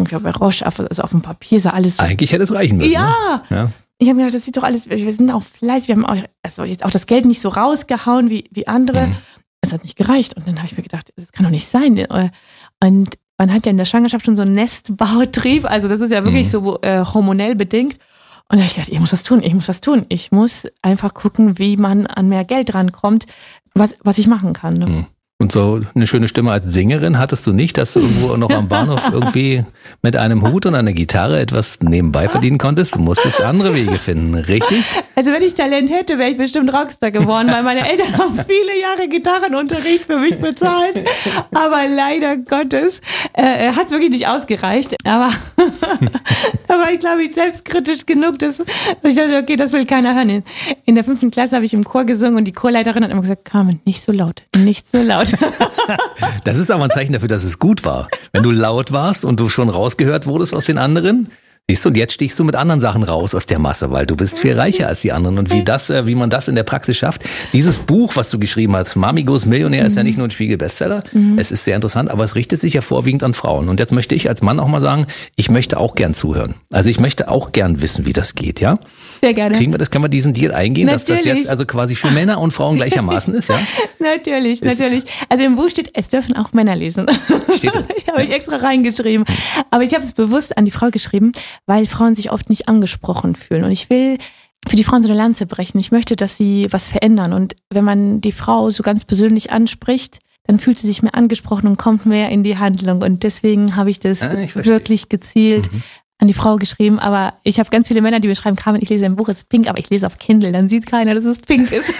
irgendwie bei Roche, also auf dem Papier sah alles so. Eigentlich hätte es reichen müssen. Ja. Ne? Ja. Ich habe mir gedacht, das sieht doch alles, wir sind auch fleißig, wir haben auch, also jetzt auch das Geld nicht so rausgehauen wie andere. Es hat nicht gereicht. Und dann habe ich mir gedacht, das kann doch nicht sein. Und man hat ja in der Schwangerschaft schon so einen Nestbautrieb, also das ist ja wirklich so hormonell bedingt. Und da habe ich gedacht, ich muss was tun. Ich muss einfach gucken, wie man an mehr Geld rankommt, was ich machen kann. Ne? Und so eine schöne Stimme als Sängerin hattest du nicht, dass du irgendwo noch am Bahnhof irgendwie mit einem Hut und einer Gitarre etwas nebenbei verdienen konntest? Du musstest andere Wege finden, richtig? Also wenn ich Talent hätte, wäre ich bestimmt Rockstar geworden, weil meine Eltern haben viele Jahre Gitarrenunterricht für mich bezahlt. Aber leider Gottes hat es wirklich nicht ausgereicht. Aber da war ich, glaube ich, selbstkritisch genug, dass ich dachte, okay, das will keiner hören. In der 5. Klasse habe ich im Chor gesungen und die Chorleiterin hat immer gesagt, Carmen, nicht so laut, nicht so laut. Das ist aber ein Zeichen dafür, dass es gut war. Wenn du laut warst und du schon rausgehört wurdest aus den anderen, siehst du, und jetzt stichst du mit anderen Sachen raus aus der Masse, weil du bist viel reicher als die anderen. Und wie man das in der Praxis schafft. Dieses Buch, was du geschrieben hast, Mami Goes Millionär, ist ja nicht nur ein Spiegel-Bestseller. Es ist sehr interessant, aber es richtet sich ja vorwiegend an Frauen. Und jetzt möchte ich als Mann auch mal sagen, ich möchte auch gern zuhören. Also ich möchte auch gern wissen, wie das geht, ja? Sehr gerne. Können wir diesen Deal eingehen, Natürlich. dass das jetzt also quasi für Männer und Frauen gleichermaßen ist, ja? Natürlich. Also im Buch steht, es dürfen auch Männer lesen. Steht da. Habe ich extra reingeschrieben. Aber ich habe es bewusst an die Frau geschrieben, weil Frauen sich oft nicht angesprochen fühlen. Und ich will für die Frauen so eine Lanze brechen. Ich möchte, dass sie was verändern. Und wenn man die Frau so ganz persönlich anspricht, dann fühlt sie sich mehr angesprochen und kommt mehr in die Handlung. Und deswegen habe ich das wirklich gezielt an die Frau geschrieben, aber ich habe ganz viele Männer, die mir schreiben, Carmen, ich lese ein Buch, es ist pink, aber ich lese auf Kindle, dann sieht keiner, dass es pink ist.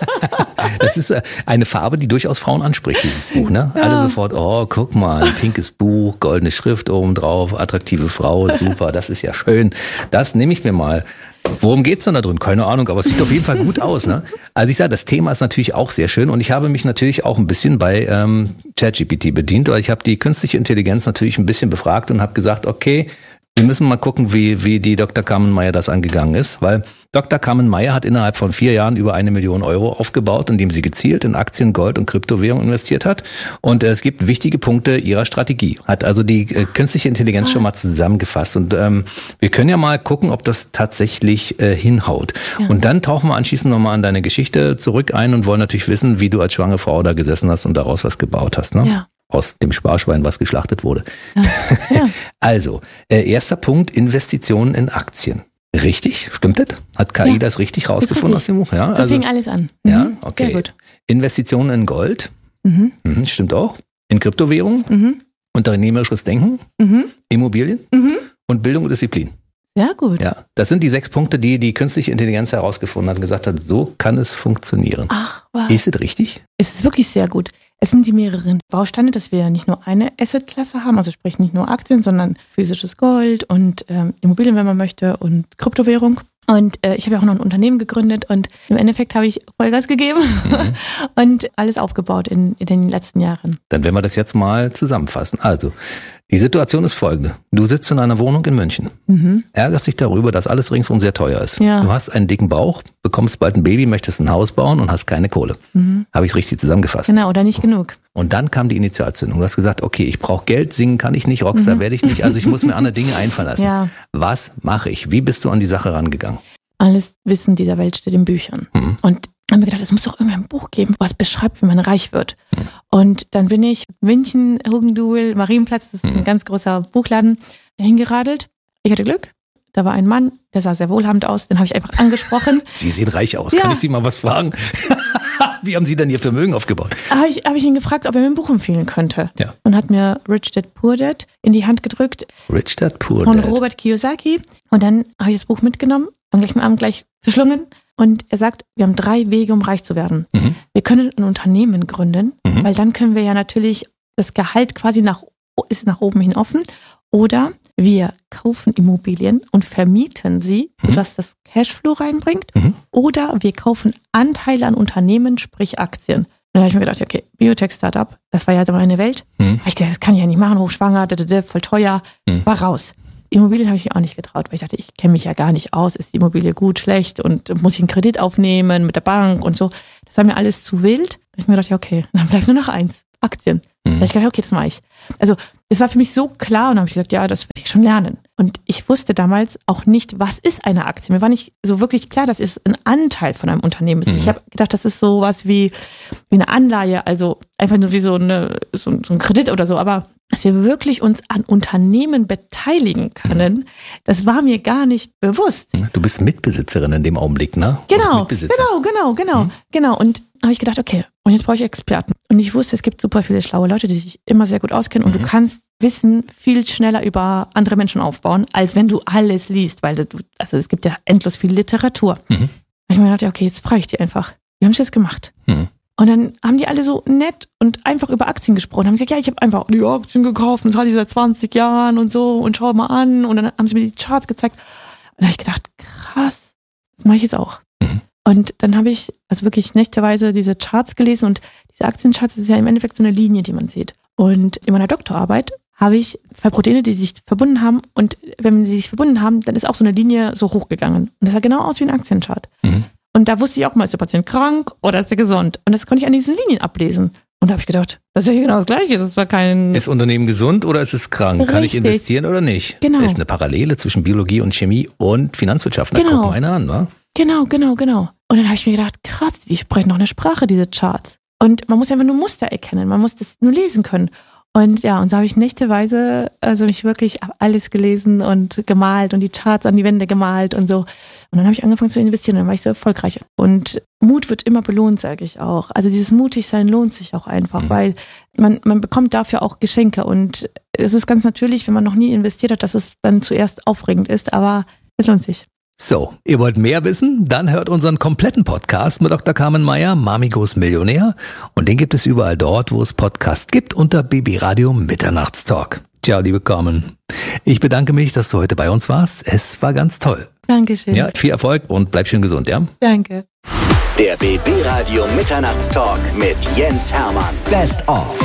Das ist eine Farbe, die durchaus Frauen anspricht, dieses Buch, ne? Ja. Alle sofort, oh, guck mal, ein pinkes Buch, goldene Schrift oben drauf, attraktive Frau, super, das ist ja schön. Das nehme ich mir mal. Worum geht's denn da drin? Keine Ahnung, aber es sieht auf jeden Fall gut aus, ne? Also ich sage, das Thema ist natürlich auch sehr schön und ich habe mich natürlich auch ein bisschen bei ChatGPT bedient, weil ich habe die künstliche Intelligenz natürlich ein bisschen befragt und habe gesagt, okay, wir müssen mal gucken, wie die Dr. Carmen Meyer das angegangen ist, weil Dr. Carmen Meyer hat innerhalb von 4 Jahren über 1 Million Euro aufgebaut, indem sie gezielt in Aktien, Gold und Kryptowährungen investiert hat. Und es gibt wichtige Punkte ihrer Strategie. Hat also die künstliche Intelligenz schon mal zusammengefasst. Und wir können ja mal gucken, ob das tatsächlich hinhaut. Ja. Und dann tauchen wir anschließend nochmal an deine Geschichte zurück ein und wollen natürlich wissen, wie du als schwangere Frau da gesessen hast und daraus was gebaut hast, ne? Ja. Aus dem Sparschwein, was geschlachtet wurde. Ja. Ja. Also, erster Punkt, Investitionen in Aktien. Richtig, stimmt das? Hat KI das richtig rausgefunden aus dem Buch? Ja, so fing alles an. Ja, okay. Sehr gut. Investitionen in Gold, stimmt auch. In Kryptowährungen, unternehmerisches Denken, Immobilien und Bildung und Disziplin. Sehr gut. Ja, das sind die 6 Punkte, die die künstliche Intelligenz herausgefunden hat und gesagt hat, so kann es funktionieren. Ach, was? Ist es richtig? Es ist wirklich sehr gut. Es sind die mehreren Bausteine, dass wir ja nicht nur eine Assetklasse haben, also sprich nicht nur Aktien, sondern physisches Gold und Immobilien, wenn man möchte, und Kryptowährung. Und ich habe ja auch noch ein Unternehmen gegründet und im Endeffekt habe ich Vollgas gegeben und alles aufgebaut in den letzten Jahren. Dann werden wir das jetzt mal zusammenfassen. Also, die Situation ist folgende. Du sitzt in einer Wohnung in München, ärgerst dich darüber, dass alles ringsum sehr teuer ist. Ja. Du hast einen dicken Bauch, bekommst bald ein Baby, möchtest ein Haus bauen und hast keine Kohle. Habe ich es richtig zusammengefasst? Genau, oder nicht genug. Und dann kam die Initialzündung. Du hast gesagt, okay, ich brauche Geld, singen kann ich nicht, Rockstar werde ich nicht, also ich muss mir andere Dinge einfallen lassen. Ja. Was mache ich? Wie bist du an die Sache rangegangen? Alles Wissen dieser Welt steht in Büchern. Und dann habe ich gedacht, es muss doch irgendwie ein Buch geben, was beschreibt, wie man reich wird. Und dann bin ich München, Hugenduel, Marienplatz, das ist ein ganz großer Buchladen, hingeradelt. Ich hatte Glück. Da war ein Mann, der sah sehr wohlhabend aus, den habe ich einfach angesprochen. Sie sehen reich aus. Ja. Kann ich Sie mal was fragen? Wie haben Sie denn Ihr Vermögen aufgebaut? Habe ich ihn gefragt, ob er mir ein Buch empfehlen könnte. Ja. Und hat mir Rich Dad Poor Dad in die Hand gedrückt. Rich Dad Poor Von Dad. Robert Kiyosaki. Und dann habe ich das Buch mitgenommen, am gleichen Abend gleich verschlungen. Und er sagt, wir haben 3 Wege, um reich zu werden. Wir können ein Unternehmen gründen, weil dann können wir ja natürlich, das Gehalt quasi ist nach oben hin offen. Oder wir kaufen Immobilien und vermieten sie, sodass das Cashflow reinbringt. Oder wir kaufen Anteile an Unternehmen, sprich Aktien. Und dann habe ich mir gedacht, okay, Biotech-Startup, das war ja meine Welt. Habe ich gedacht, das kann ich ja nicht machen, hochschwanger, voll teuer, war raus. Immobilien habe ich mir auch nicht getraut, weil ich dachte, ich kenne mich ja gar nicht aus. Ist die Immobilie gut, schlecht und muss ich einen Kredit aufnehmen mit der Bank und so. Das war mir alles zu wild. Da habe ich mir gedacht, ja okay, dann bleibt nur noch 1. Aktien. Da habe ich gedacht, okay, das mache ich. Also es war für mich so klar und dann habe ich gesagt, ja, das werde ich schon lernen. Und ich wusste damals auch nicht, was ist eine Aktie. Mir war nicht so wirklich klar, dass es ein Anteil von einem Unternehmen ist. Ich habe gedacht, das ist sowas wie eine Anleihe, also einfach nur wie so ein Kredit oder so. Aber dass wir wirklich uns an Unternehmen beteiligen können, das war mir gar nicht bewusst. Du bist Mitbesitzerin in dem Augenblick, ne? Genau. Und habe ich gedacht, okay, und jetzt brauche ich Experten. Und ich wusste, es gibt super viele schlaue Leute, die sich immer sehr gut auskennen und du kannst Wissen viel schneller über andere Menschen aufbauen, als wenn du alles liest, weil es gibt ja endlos viel Literatur. Ich habe mir gedacht, ja, okay, jetzt frage ich die einfach. Wie haben sie das gemacht? Und dann haben die alle so nett und einfach über Aktien gesprochen. Haben gesagt, ja, ich habe einfach die Aktien gekauft und das hatte ich seit 20 Jahren und so und schau mal an. Und dann haben sie mir die Charts gezeigt. Und da habe ich gedacht, krass, das mache ich jetzt auch. Und dann habe ich also wirklich nächteweise diese Charts gelesen und diese Aktiencharts, das ist ja im Endeffekt so eine Linie, die man sieht. Und in meiner Doktorarbeit habe ich 2 Proteine, die sich verbunden haben und wenn sie sich verbunden haben, dann ist auch so eine Linie so hochgegangen. Und das sah genau aus wie ein Aktienchart. Und da wusste ich auch mal, ist der Patient krank oder ist er gesund? Und das konnte ich an diesen Linien ablesen. Und da habe ich gedacht, das ist ja genau das Gleiche. Das war kein. Ist Unternehmen gesund oder ist es krank? Richtig. Kann ich investieren oder nicht? Genau. Ist eine Parallele zwischen Biologie und Chemie und Finanzwirtschaft. Da gucken wir eine an, wa? Genau. Und dann habe ich mir gedacht, krass, die sprechen noch eine Sprache, diese Charts. Und man muss einfach nur Muster erkennen, man muss das nur lesen können. Und ja, und so habe ich nächteweise, also mich wirklich alles gelesen und gemalt und die Charts an die Wände gemalt und so. Und dann habe ich angefangen zu investieren, dann war ich so erfolgreich. Und Mut wird immer belohnt, sage ich auch. Also dieses Mutigsein lohnt sich auch einfach, weil man bekommt dafür auch Geschenke. Und es ist ganz natürlich, wenn man noch nie investiert hat, dass es dann zuerst aufregend ist, aber es lohnt sich. So, ihr wollt mehr wissen? Dann hört unseren kompletten Podcast mit Dr. Carmen Meyer, Mami Groß Millionär. Und den gibt es überall dort, wo es Podcasts gibt, unter BB Radio Mitternachtstalk. Ciao, liebe Carmen. Ich bedanke mich, dass du heute bei uns warst. Es war ganz toll. Dankeschön. Ja, viel Erfolg und bleib schön gesund, ja? Danke. Der BB Radio Mitternachtstalk mit Jens Hermann. Best of.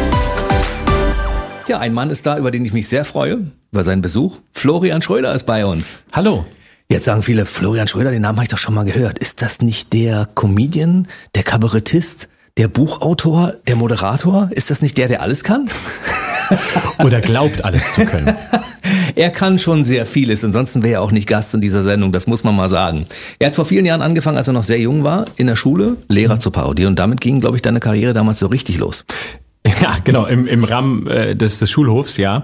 Ja, ein Mann ist da, über den ich mich sehr freue, über seinen Besuch. Florian Schröder ist bei uns. Hallo. Jetzt sagen viele, Florian Schröder, den Namen habe ich doch schon mal gehört. Ist das nicht der Comedian, der Kabarettist, der Buchautor, der Moderator? Ist das nicht der alles kann? Oder glaubt, alles zu können. Er kann schon sehr vieles, ansonsten wäre er auch nicht Gast in dieser Sendung, das muss man mal sagen. Er hat vor vielen Jahren angefangen, als er noch sehr jung war, in der Schule Lehrer zu parodieren. Und damit ging, glaube ich, deine Karriere damals so richtig los. Ja, genau, im Rahmen des Schulhofs, ja.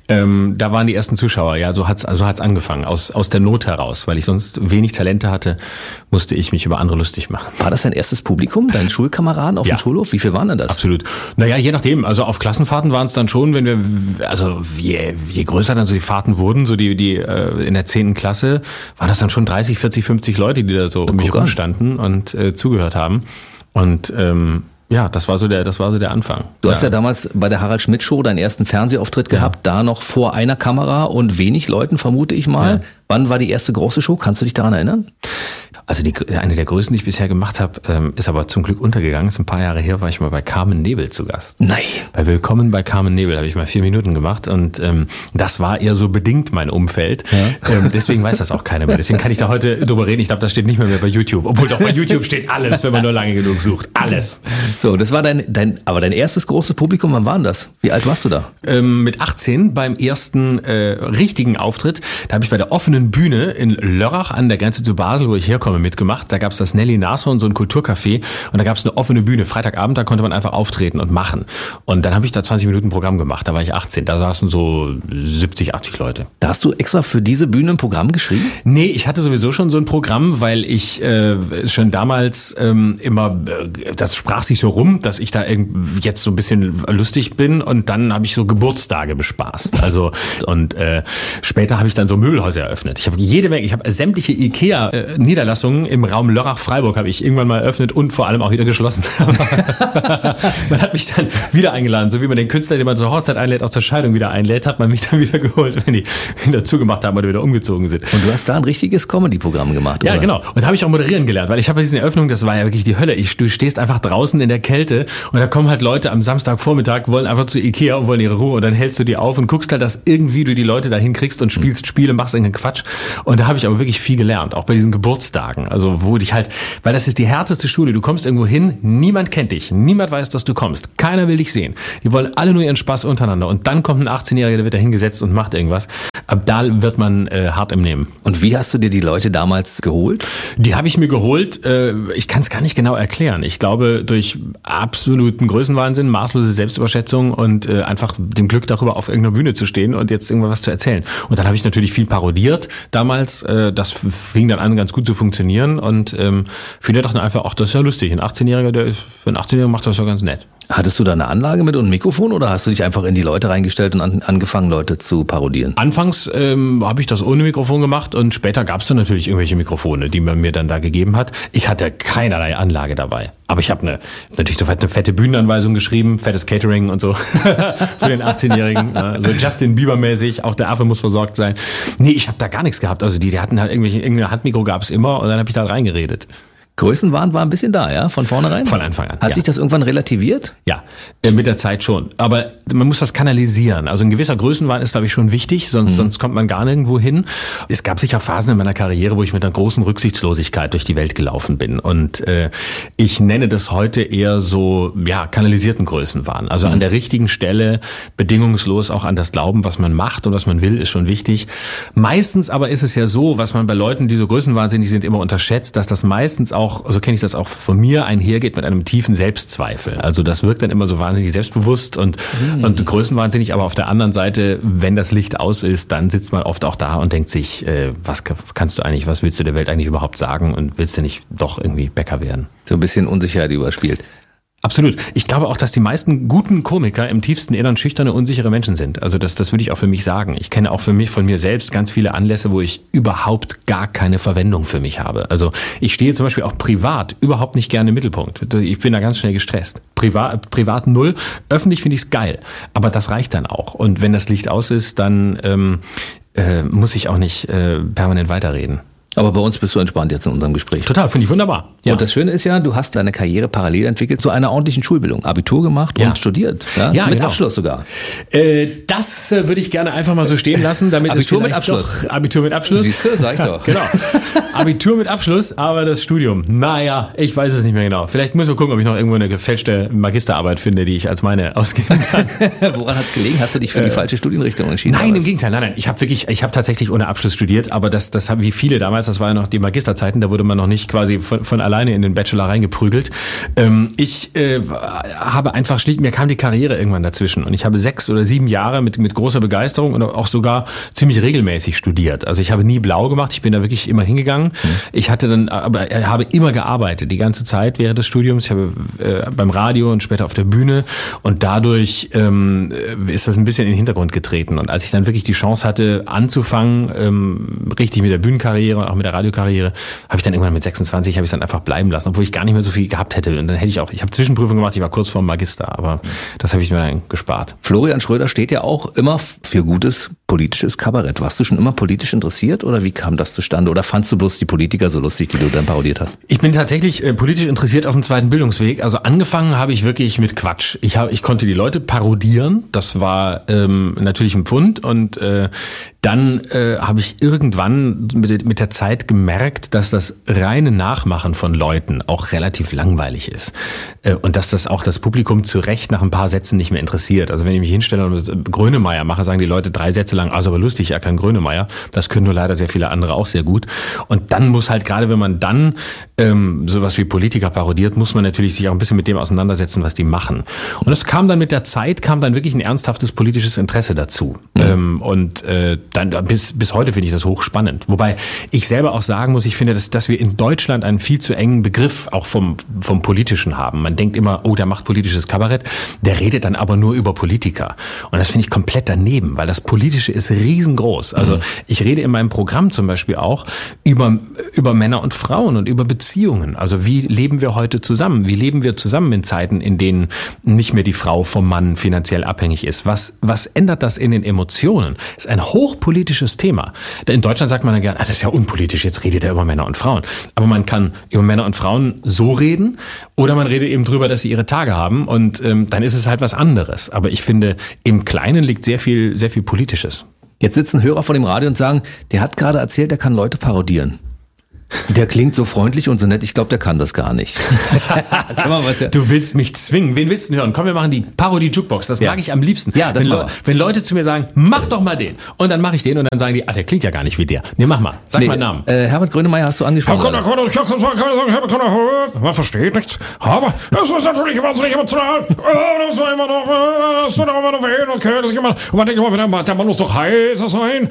Da waren die ersten Zuschauer, ja, so hat's angefangen, aus der Not heraus, weil ich sonst wenig Talente hatte, musste ich mich über andere lustig machen. War das dein erstes Publikum, deine Schulkameraden auf dem Schulhof? Wie viel waren denn das? Absolut. Naja, je nachdem, also auf Klassenfahrten waren es dann schon, wenn wir, also je größer dann so die Fahrten wurden, so die in der 10. Klasse, waren das dann schon 30, 40, 50 Leute, die da so um mich rumstanden und zugehört haben. Und ja, das war so der Anfang. Du hast ja damals bei der Harald Schmidt Show deinen ersten Fernsehauftritt gehabt, da noch vor einer Kamera und wenig Leuten, vermute ich mal. Ja. Wann war die erste große Show? Kannst du dich daran erinnern? Also eine der größten, die ich bisher gemacht habe, ist aber zum Glück untergegangen. Ist ein paar Jahre her, war ich mal bei Carmen Nebel zu Gast. Nein. Bei Willkommen bei Carmen Nebel habe ich mal 4 Minuten gemacht und das war eher so bedingt mein Umfeld. Ja. Deswegen weiß das auch keiner mehr. Deswegen kann ich da heute drüber reden. Ich glaube, das steht nicht mehr bei YouTube. Obwohl doch bei YouTube steht alles, wenn man nur lange genug sucht. Alles. So, das war dein erstes großes Publikum. Wann war denn das? Wie alt warst du da? Mit 18 beim ersten richtigen Auftritt. Da habe ich bei der offenen Bühne in Lörrach an der Grenze zu Basel, wo ich herkomme, mitgemacht. Da gab es das Nelly Nashorn, so ein Kulturcafé und da gab es eine offene Bühne. Freitagabend, da konnte man einfach auftreten und machen. Und dann habe ich da 20 Minuten Programm gemacht. Da war ich 18. Da saßen so 70, 80 Leute. Da hast du extra für diese Bühne ein Programm geschrieben? Nee, ich hatte sowieso schon so ein Programm, weil ich schon damals immer, das sprach sich so rum, dass ich da jetzt so ein bisschen lustig bin und dann habe ich so Geburtstage bespaßt. Also und später habe ich dann so Möbelhäuser eröffnet. Ich habe sämtliche IKEA-Niederlassungen im Raum Lörrach-Freiburg habe ich irgendwann mal eröffnet und vor allem auch wieder geschlossen. Man hat mich dann wieder eingeladen, so wie man den Künstler, den man zur Hochzeit einlädt, auch zur Scheidung wieder einlädt, hat man mich dann wieder geholt, wenn zugemacht haben oder wieder umgezogen sind. Und du hast da ein richtiges Comedy-Programm gemacht, Ja, oder? genau. Und da habe ich auch moderieren gelernt, weil ich habe bei diesen Eröffnungen, das war ja wirklich die Hölle. Du stehst einfach draußen in der Kälte und da kommen halt Leute am Samstagvormittag, wollen einfach zu Ikea und wollen ihre Ruhe und dann hältst du die auf und guckst halt, dass irgendwie du die Leute da hinkriegst und spielst Spiele, machst irgendeinen Quatsch. Und da habe ich aber wirklich viel gelernt, auch bei diesen Geburtstagen. Also wo dich halt, weil das ist die härteste Schule. Du kommst irgendwo hin, niemand kennt dich, niemand weiß, dass du kommst. Keiner will dich sehen. Die wollen alle nur ihren Spaß untereinander. Und dann kommt ein 18-Jähriger, der wird da hingesetzt und macht irgendwas. Ab da wird man hart im Nehmen. Und wie hast du dir die Leute damals geholt? Die habe ich mir geholt. Ich kann es gar nicht genau erklären. Ich glaube, durch absoluten Größenwahnsinn, maßlose Selbstüberschätzung und einfach dem Glück darüber, auf irgendeiner Bühne zu stehen und jetzt irgendwas zu erzählen. Und dann habe ich natürlich viel parodiert damals. Das fing dann an, ganz gut zu funktionieren. Und viele dachten einfach, ach, das ist ja lustig. Ein 18-Jähriger, für einen 18-Jährigen macht das ja ganz nett. Hattest du da eine Anlage mit und ein Mikrofon oder hast du dich einfach in die Leute reingestellt und angefangen, Leute zu parodieren? Anfangs habe ich das ohne Mikrofon gemacht und später gab es dann natürlich irgendwelche Mikrofone, die man mir dann da gegeben hat. Ich hatte keinerlei Anlage dabei. Aber ich habe natürlich so eine fette Bühnenanweisung geschrieben, fettes Catering und so für den 18-Jährigen. So Justin Bieber-mäßig, auch der Affe muss versorgt sein. Nee, ich habe da gar nichts gehabt. Also die hatten halt irgendeine Handmikro gab es immer und dann habe ich da reingeredet. Größenwahn war ein bisschen da, ja? Von vornherein? Von Anfang an. Hat sich das irgendwann relativiert? Ja, mit der Zeit schon. Aber man muss das kanalisieren. Also ein gewisser Größenwahn ist, glaube ich, schon wichtig, sonst kommt man gar nirgendwo hin. Es gab sicher Phasen in meiner Karriere, wo ich mit einer großen Rücksichtslosigkeit durch die Welt gelaufen bin. Und ich nenne das heute eher so, ja, kanalisierten Größenwahn. Also an der richtigen Stelle, bedingungslos auch an das Glauben, was man macht und was man will, ist schon wichtig. Meistens aber ist es ja so, was man bei Leuten, die so größenwahnsinnig sind, immer unterschätzt, dass das meistens auch, so kenne ich das auch von mir, einhergeht mit einem tiefen Selbstzweifel. Also das wirkt dann immer so wahnsinnig selbstbewusst und größenwahnsinnig, aber auf der anderen Seite, wenn das Licht aus ist, dann sitzt man oft auch da und denkt sich, was kannst du eigentlich, was willst du der Welt eigentlich überhaupt sagen und willst du nicht doch irgendwie Bäcker werden? So ein bisschen Unsicherheit überspielt. Absolut. Ich glaube auch, dass die meisten guten Komiker im tiefsten Innern schüchterne, unsichere Menschen sind. Also das würde ich auch für mich sagen. Ich kenne auch von mir selbst ganz viele Anlässe, wo ich überhaupt gar keine Verwendung für mich habe. Also ich stehe zum Beispiel auch privat überhaupt nicht gerne im Mittelpunkt. Ich bin da ganz schnell gestresst. Privat null. Öffentlich finde ich es geil. Aber das reicht dann auch. Und wenn das Licht aus ist, dann muss ich auch nicht permanent weiterreden. Aber bei uns bist du entspannt jetzt in unserem Gespräch. Total, finde ich wunderbar. Ja. Und das Schöne ist ja, du hast deine Karriere parallel entwickelt zu einer ordentlichen Schulbildung. Abitur gemacht und studiert. Ja, mit genau. Abschluss sogar. Das würde ich gerne einfach mal so stehen lassen. Damit Abitur mit Abschluss. Abitur mit Abschluss. Siehst du, sag ich doch. Genau. Abitur mit Abschluss, aber das Studium. Naja, ich weiß es nicht mehr genau. Vielleicht müssen wir gucken, ob ich noch irgendwo eine gefälschte Magisterarbeit finde, die ich als meine ausgeben kann. Woran hat es gelegen? Hast du dich für die falsche Studienrichtung entschieden? Nein, im Gegenteil. Nein. Ich habe tatsächlich ohne Abschluss studiert, aber das haben wie viele damals, das war ja noch die Magisterzeiten, da wurde man noch nicht quasi von alleine in den Bachelor reingeprügelt. Ich habe einfach schlicht, mir kam die Karriere irgendwann dazwischen und ich habe 6 oder 7 Jahre mit großer Begeisterung und auch sogar ziemlich regelmäßig studiert. Also ich habe nie blau gemacht, ich bin da wirklich immer hingegangen. Ich habe immer gearbeitet, die ganze Zeit während des Studiums. Ich habe beim Radio und später auf der Bühne und dadurch ist das ein bisschen in den Hintergrund getreten. Und als ich dann wirklich die Chance hatte, anzufangen, richtig mit der Bühnenkarriere und auch mit der Radiokarriere, habe ich dann irgendwann mit 26 habe ich dann einfach bleiben lassen, obwohl ich gar nicht mehr so viel gehabt hätte. Und dann hätte ich habe Zwischenprüfung gemacht, ich war kurz vorm Magister, aber das habe ich mir dann gespart. Florian Schröder steht ja auch immer für gutes politisches Kabarett. Warst du schon immer politisch interessiert oder wie kam das zustande? Oder fandst du bloß die Politiker so lustig, die du dann parodiert hast? Ich bin tatsächlich politisch interessiert auf dem zweiten Bildungsweg. Also angefangen habe ich wirklich mit Quatsch. Ich konnte die Leute parodieren, das war natürlich ein Pfund und dann habe ich irgendwann mit der Zeit gemerkt, dass das reine Nachmachen von Leuten auch relativ langweilig ist. Und dass das auch das Publikum zu Recht nach ein paar Sätzen nicht mehr interessiert. Also wenn ich mich hinstelle und Grönemeyer mache, sagen die Leute 3 Sätze lang, also aber lustig, ja kein Grönemeyer. Das können nur leider sehr viele andere auch sehr gut. Und dann muss halt, gerade wenn man dann sowas wie Politiker parodiert, muss man natürlich sich auch ein bisschen mit dem auseinandersetzen, was die machen. Und es kam dann mit der Zeit, wirklich ein ernsthaftes politisches Interesse dazu. Und dann bis heute finde ich das hochspannend. Wobei ich selber auch sagen muss, ich finde, dass wir in Deutschland einen viel zu engen Begriff auch vom Politischen haben. Man denkt immer, oh, der macht politisches Kabarett, der redet dann aber nur über Politiker. Und das finde ich komplett daneben, weil das Politische Apokalyptische ist riesengroß. Also ich rede in meinem Programm zum Beispiel auch über Männer und Frauen und über Beziehungen. Also wie leben wir heute zusammen? Wie leben wir zusammen in Zeiten, in denen nicht mehr die Frau vom Mann finanziell abhängig ist? Was ändert das in den Emotionen? Das ist ein hochpolitisches Thema. In Deutschland sagt man dann gerne, das ist ja unpolitisch, jetzt redet er über Männer und Frauen. Aber man kann über Männer und Frauen so reden oder man redet eben drüber, dass sie ihre Tage haben und dann ist es halt was anderes. Aber ich finde, im Kleinen liegt sehr viel Politisches. Jetzt sitzen Hörer vor dem Radio und sagen, der hat gerade erzählt, er kann Leute parodieren. Der klingt so freundlich und so nett, ich glaube, der kann das gar nicht. Du willst mich zwingen. Wen willst du hören? Komm, wir machen die Parodie-Jukebox. Das mag ich am liebsten. Ja, das wenn Leute zu mir sagen, mach doch mal den. Und dann mache ich den und dann sagen die, der klingt ja gar nicht wie der. Nee, mach mal. Sag mal einen Namen. Herbert Grönemeyer hast du angesprochen. Man versteht nichts. Aber das ist natürlich wahnsinnig emotional. Das war immer noch, das tut auch immer noch weh. Und man denkt immer, der Mann muss doch heißer sein.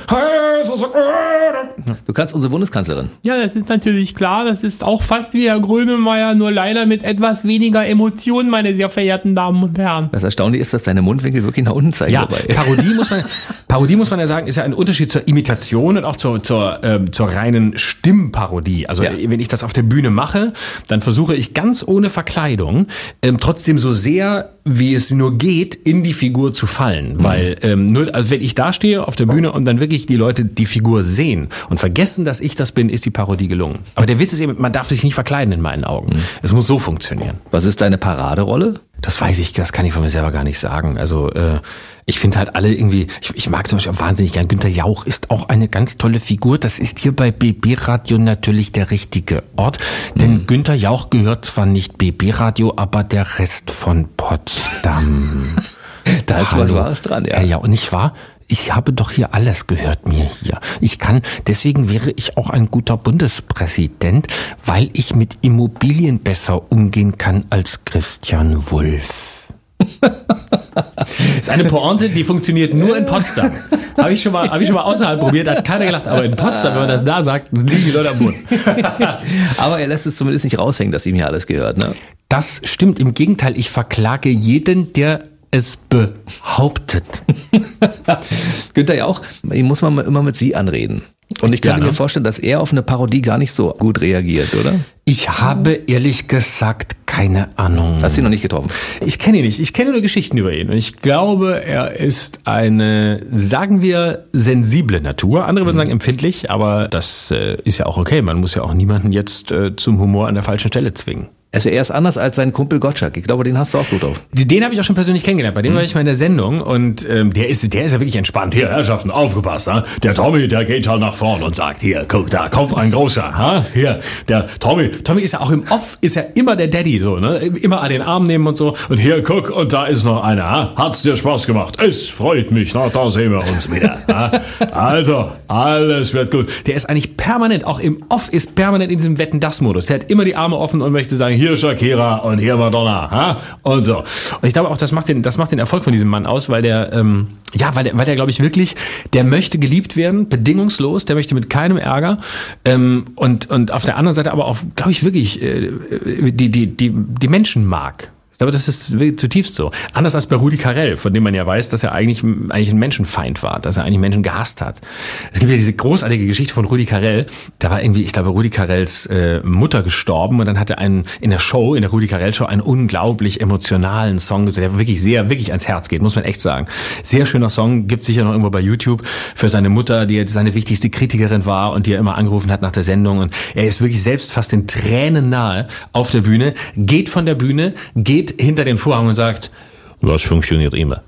Du kannst unsere Bundeskanzlerin. Ja, das ist natürlich klar, das ist auch fast wie Herr Grönemeyer, nur leider mit etwas weniger Emotionen, meine sehr verehrten Damen und Herren. Das Erstaunliche ist, dass deine Mundwinkel wirklich nach unten zeigen dabei. Parodie muss man ja sagen, ist ja ein Unterschied zur Imitation und auch zur reinen Stimmparodie. Also wenn ich das auf der Bühne mache, dann versuche ich ganz ohne Verkleidung trotzdem so sehr, wie es nur geht, in die Figur zu fallen. Weil also wenn ich da stehe auf der Bühne und dann wirklich die Leute die Figur sehen und vergessen, dass ich das bin, ist die Parodie gelungen. Aber der Witz ist eben, man darf sich nicht verkleiden in meinen Augen. Es muss so funktionieren. Was ist deine Paraderolle? Das weiß ich, das kann ich von mir selber gar nicht sagen. Also ich finde halt alle irgendwie, ich mag zum Beispiel auch wahnsinnig gern, Günther Jauch ist auch eine ganz tolle Figur. Das ist hier bei BB Radio natürlich der richtige Ort. Denn Günther Jauch gehört zwar nicht BB Radio, aber der Rest von Potsdam. Da ist was Wahres dran, ja. Ja, und nicht wahr? Ich habe doch hier alles gehört mir hier. Deswegen wäre ich auch ein guter Bundespräsident, weil ich mit Immobilien besser umgehen kann als Christian Wulff. Das ist eine Pointe, die funktioniert nur in Potsdam. Habe ich schon mal außerhalb probiert, hat keiner gelacht. Aber in Potsdam, wenn man das da sagt, liegen die Leute am Boden. Aber er lässt es zumindest nicht raushängen, dass ihm hier alles gehört, ne? Das stimmt. Im Gegenteil, ich verklage jeden, der es behauptet. Günther Jauch, ihn muss man immer mit Sie anreden. Und ich könnte mir vorstellen, dass er auf eine Parodie gar nicht so gut reagiert, oder? Ich habe ehrlich gesagt keine Ahnung. Hast du ihn noch nicht getroffen? Ich kenne ihn nicht. Ich kenne nur Geschichten über ihn. Und ich glaube, er ist eine, sagen wir, sensible Natur. Andere würden sagen empfindlich, aber das ist ja auch okay. Man muss ja auch niemanden jetzt zum Humor an der falschen Stelle zwingen. Er ist ja erst anders als sein Kumpel Gottschalk. Ich glaube, den hast du auch gut auf. Den habe ich auch schon persönlich kennengelernt. Bei dem war ich mal in der Sendung und der ist ja wirklich entspannt. Hier, Herrschaften, aufgepasst. Ha? Der Tommy, der geht halt nach vorne und sagt, hier, guck, da kommt ein großer. Ha? Hier, der Tommy ist ja auch im Off, ist ja immer der Daddy, so, ne? Immer an den Arm nehmen und so. Und hier, guck, und da ist noch einer. Ha? Hat's dir Spaß gemacht? Es freut mich. Na, da sehen wir uns wieder. Ha? Also, alles wird gut. Der ist eigentlich permanent, auch im Off ist permanent in diesem Wetten-das-Modus. Der hat immer die Arme offen und möchte sagen, hier Shakira und hier Madonna, ha? Und so. Und ich glaube auch, das macht den Erfolg von diesem Mann aus, weil der, weil der, glaube ich, wirklich, der möchte geliebt werden, bedingungslos, der möchte mit keinem Ärger, und auf der anderen Seite aber auch, glaube ich, wirklich, die Menschen mag. Ich glaube, das ist wirklich zutiefst so. Anders als bei Rudi Carrell, von dem man ja weiß, dass er eigentlich ein Menschenfeind war, dass er eigentlich Menschen gehasst hat. Es gibt ja diese großartige Geschichte von Rudi Carrell. Da war irgendwie, ich glaube, Rudi Carrells Mutter gestorben und dann hat er in der Rudi Carrell Show, einen unglaublich emotionalen Song, der wirklich ans Herz geht, muss man echt sagen. Sehr schöner Song, gibt's sicher noch irgendwo bei YouTube, für seine Mutter, die seine wichtigste Kritikerin war und die er immer angerufen hat nach der Sendung. Und er ist wirklich selbst fast den Tränen nahe auf der Bühne, geht von der Bühne, geht hinter den Vorhang und sagt, das funktioniert immer.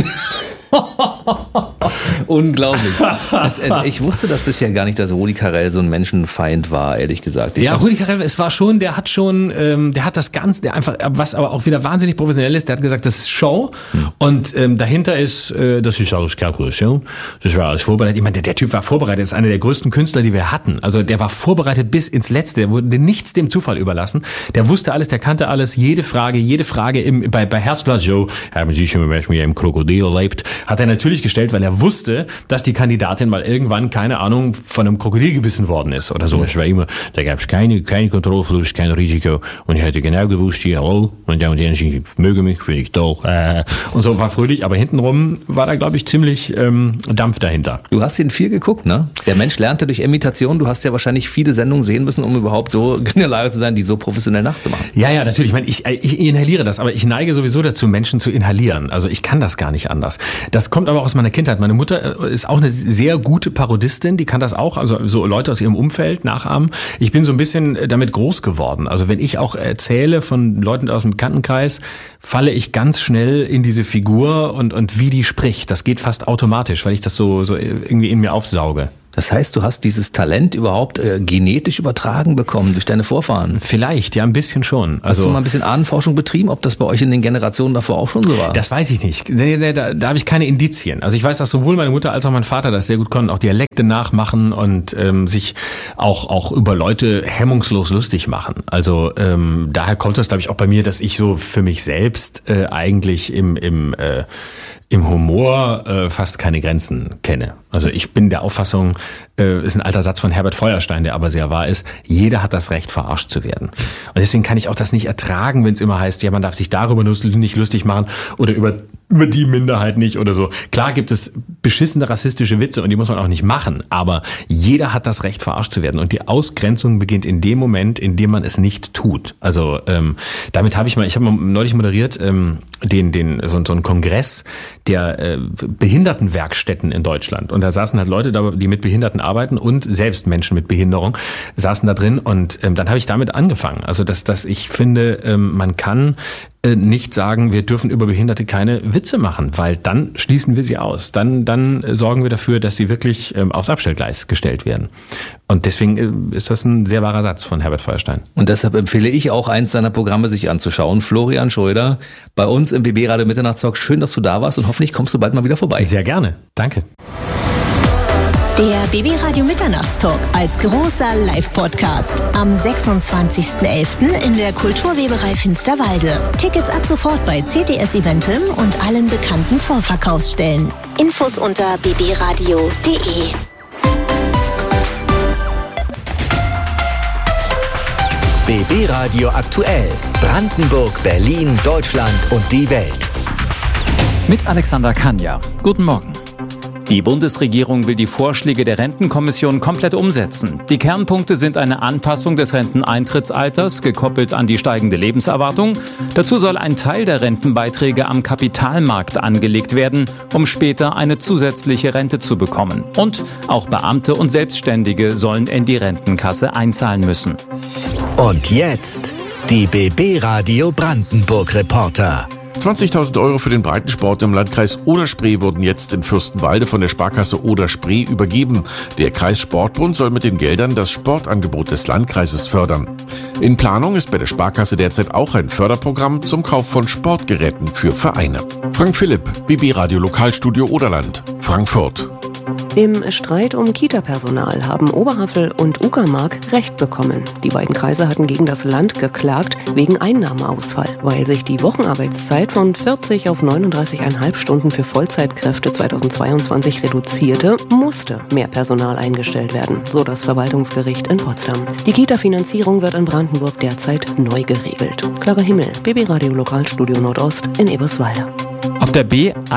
Unglaublich. Ich wusste das bisher gar nicht, dass Rudi Carrell so ein Menschenfeind war, ehrlich gesagt. Rudi Carrell, der hat das Ganze, der einfach, was aber auch wieder wahnsinnig professionell ist, der hat gesagt, das ist Show und dahinter ist, das ist alles Kalkulation, das war alles vorbereitet. Ich meine, der Typ war vorbereitet, das ist einer der größten Künstler, die wir hatten. Also der war vorbereitet bis ins Letzte, der wurde nichts dem Zufall überlassen. Der wusste alles, der kannte alles, jede Frage bei Herzblatt, so, haben Sie schon mal mit einem Krokodil erlebt? hat er natürlich gestellt, weil er wusste, dass die Kandidatin mal irgendwann, keine Ahnung, von einem Krokodil gebissen worden ist oder so. Es war immer, da gab es keine Kontrollverlust, kein Risiko und ich hätte genau gewusst, hier, hallo, und ja, und ich möge mich, finde ich toll, und so, war fröhlich, aber hintenrum war da, glaube ich, ziemlich Dampf dahinter. Du hast ihn viel geguckt, ne? Der Mensch lernte durch Imitation. Du hast ja wahrscheinlich viele Sendungen sehen müssen, um überhaupt so in der Lage zu sein, die so professionell nachzumachen. Ja, natürlich. Ich meine, ich inhaliere das, aber ich neige sowieso dazu, Menschen zu inhalieren. Also ich kann das gar nicht anders. Das kommt aber auch aus meiner Kindheit. Meine Mutter ist auch eine sehr gute Parodistin, die kann das auch, also so Leute aus ihrem Umfeld nachahmen. Ich bin so ein bisschen damit groß geworden. Also wenn ich auch erzähle von Leuten aus dem Bekanntenkreis, falle ich ganz schnell in diese Figur und wie die spricht. Das geht fast automatisch, weil ich das so irgendwie in mir aufsauge. Das heißt, du hast dieses Talent überhaupt genetisch übertragen bekommen durch deine Vorfahren? Vielleicht, ja, ein bisschen schon. Hast du mal ein bisschen Ahnenforschung betrieben, ob das bei euch in den Generationen davor auch schon so war? Das weiß ich nicht. Da habe ich keine Indizien. Also ich weiß, dass sowohl meine Mutter als auch mein Vater das sehr gut konnten, auch Dialekte nachmachen und sich auch über Leute hemmungslos lustig machen. Also daher kommt das, glaube ich, auch bei mir, dass ich so für mich selbst eigentlich im Humor fast keine Grenzen kenne. Also ich bin der Auffassung, ist ein alter Satz von Herbert Feuerstein, der aber sehr wahr ist, jeder hat das Recht, verarscht zu werden. Und deswegen kann ich auch das nicht ertragen, wenn es immer heißt, ja, man darf sich darüber nicht lustig machen oder über die Minderheit nicht oder so. Klar gibt es beschissene rassistische Witze und die muss man auch nicht machen, aber jeder hat das Recht, verarscht zu werden. Und die Ausgrenzung beginnt in dem Moment, in dem man es nicht tut. Also damit ich habe mal neulich moderiert so einen Kongress der Behindertenwerkstätten in Deutschland. Und da saßen halt Leute da, die mit Behinderten arbeiten und selbst Menschen mit Behinderung saßen da drin. Und dann habe ich damit angefangen. Also dass ich finde, man kann nicht sagen, wir dürfen über Behinderte keine Witze machen, weil dann schließen wir sie aus. Dann sorgen wir dafür, dass sie wirklich aufs Abstellgleis gestellt werden. Und deswegen ist das ein sehr wahrer Satz von Herbert Feuerstein. Und deshalb empfehle ich auch, eins seiner Programme sich anzuschauen. Florian Schröder bei uns im BB Radio Mitternachtstalk. Schön, dass du da warst und hoffentlich kommst du bald mal wieder vorbei. Sehr gerne. Danke. Der BB Radio Mitternachtstalk als großer Live-Podcast am 26.11. in der Kulturweberei Finsterwalde. Tickets ab sofort bei CTS Eventim und allen bekannten Vorverkaufsstellen. Infos unter bbradio.de. BB Radio aktuell. Brandenburg, Berlin, Deutschland und die Welt. Mit Alexander Kanja. Guten Morgen. Die Bundesregierung will die Vorschläge der Rentenkommission komplett umsetzen. Die Kernpunkte sind eine Anpassung des Renteneintrittsalters, gekoppelt an die steigende Lebenserwartung. Dazu soll ein Teil der Rentenbeiträge am Kapitalmarkt angelegt werden, um später eine zusätzliche Rente zu bekommen. Und auch Beamte und Selbstständige sollen in die Rentenkasse einzahlen müssen. Und jetzt die BB Radio Brandenburg Reporter. 20.000 € für den Breitensport im Landkreis Oder-Spree wurden jetzt in Fürstenwalde von der Sparkasse Oder-Spree übergeben. Der Kreissportbund soll mit den Geldern das Sportangebot des Landkreises fördern. In Planung ist bei der Sparkasse derzeit auch ein Förderprogramm zum Kauf von Sportgeräten für Vereine. Frank Philipp, BB Radio Lokalstudio Oderland, Frankfurt. Im Streit um Kita-Personal haben Oberhavel und Uckermark Recht bekommen. Die beiden Kreise hatten gegen das Land geklagt wegen Einnahmeausfall. Weil sich die Wochenarbeitszeit von 40 auf 39,5 Stunden für Vollzeitkräfte 2022 reduzierte, musste mehr Personal eingestellt werden, so das Verwaltungsgericht in Potsdam. Die Kita-Finanzierung wird in Brandenburg derzeit neu geregelt. Clara Himmel, BB Radio Lokalstudio Nordost in Eberswalde. Auf der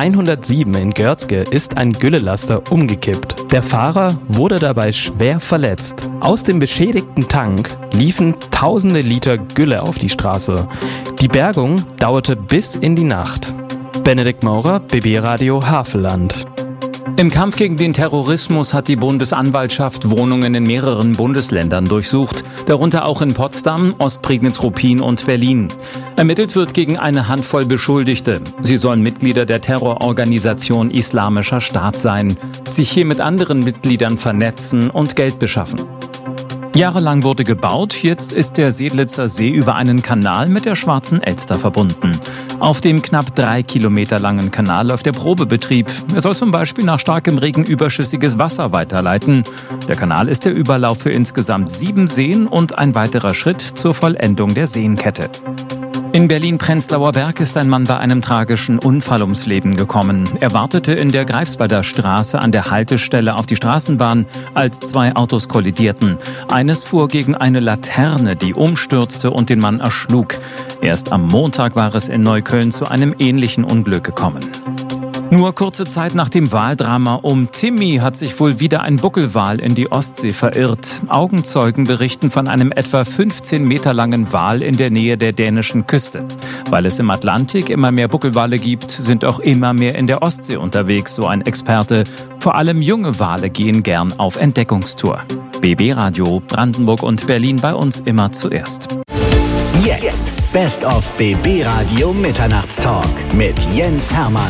B107 in Görzge ist ein Güllelaster umgekippt. Der Fahrer wurde dabei schwer verletzt. Aus dem beschädigten Tank liefen tausende Liter Gülle auf die Straße. Die Bergung dauerte bis in die Nacht. Benedikt Maurer, BB Radio Havelland. Im Kampf gegen den Terrorismus hat die Bundesanwaltschaft Wohnungen in mehreren Bundesländern durchsucht, darunter auch in Potsdam, Ostprignitz-Ruppin und Berlin. Ermittelt wird gegen eine Handvoll Beschuldigte. Sie sollen Mitglieder der Terrororganisation Islamischer Staat sein, sich hier mit anderen Mitgliedern vernetzen und Geld beschaffen. Jahrelang wurde gebaut, jetzt ist der Sedlitzer See über einen Kanal mit der Schwarzen Elster verbunden. Auf dem knapp 3 Kilometer langen Kanal läuft der Probebetrieb. Er soll zum Beispiel nach starkem Regen überschüssiges Wasser weiterleiten. Der Kanal ist der Überlauf für insgesamt 7 Seen und ein weiterer Schritt zur Vollendung der Seenkette. In Berlin-Prenzlauer Berg ist ein Mann bei einem tragischen Unfall ums Leben gekommen. Er wartete in der Greifswalder Straße an der Haltestelle auf die Straßenbahn, als 2 Autos kollidierten. Eines fuhr gegen eine Laterne, die umstürzte und den Mann erschlug. Erst am Montag war es in Neukölln zu einem ähnlichen Unglück gekommen. Nur kurze Zeit nach dem Waldrama um Timmy hat sich wohl wieder ein Buckelwal in die Ostsee verirrt. Augenzeugen berichten von einem etwa 15 Meter langen Wal in der Nähe der dänischen Küste. Weil es im Atlantik immer mehr Buckelwale gibt, sind auch immer mehr in der Ostsee unterwegs, so ein Experte. Vor allem junge Wale gehen gern auf Entdeckungstour. BB Radio, Brandenburg und Berlin bei uns immer zuerst. Jetzt Best of BB Radio Mitternachtstalk mit Jens Hermann.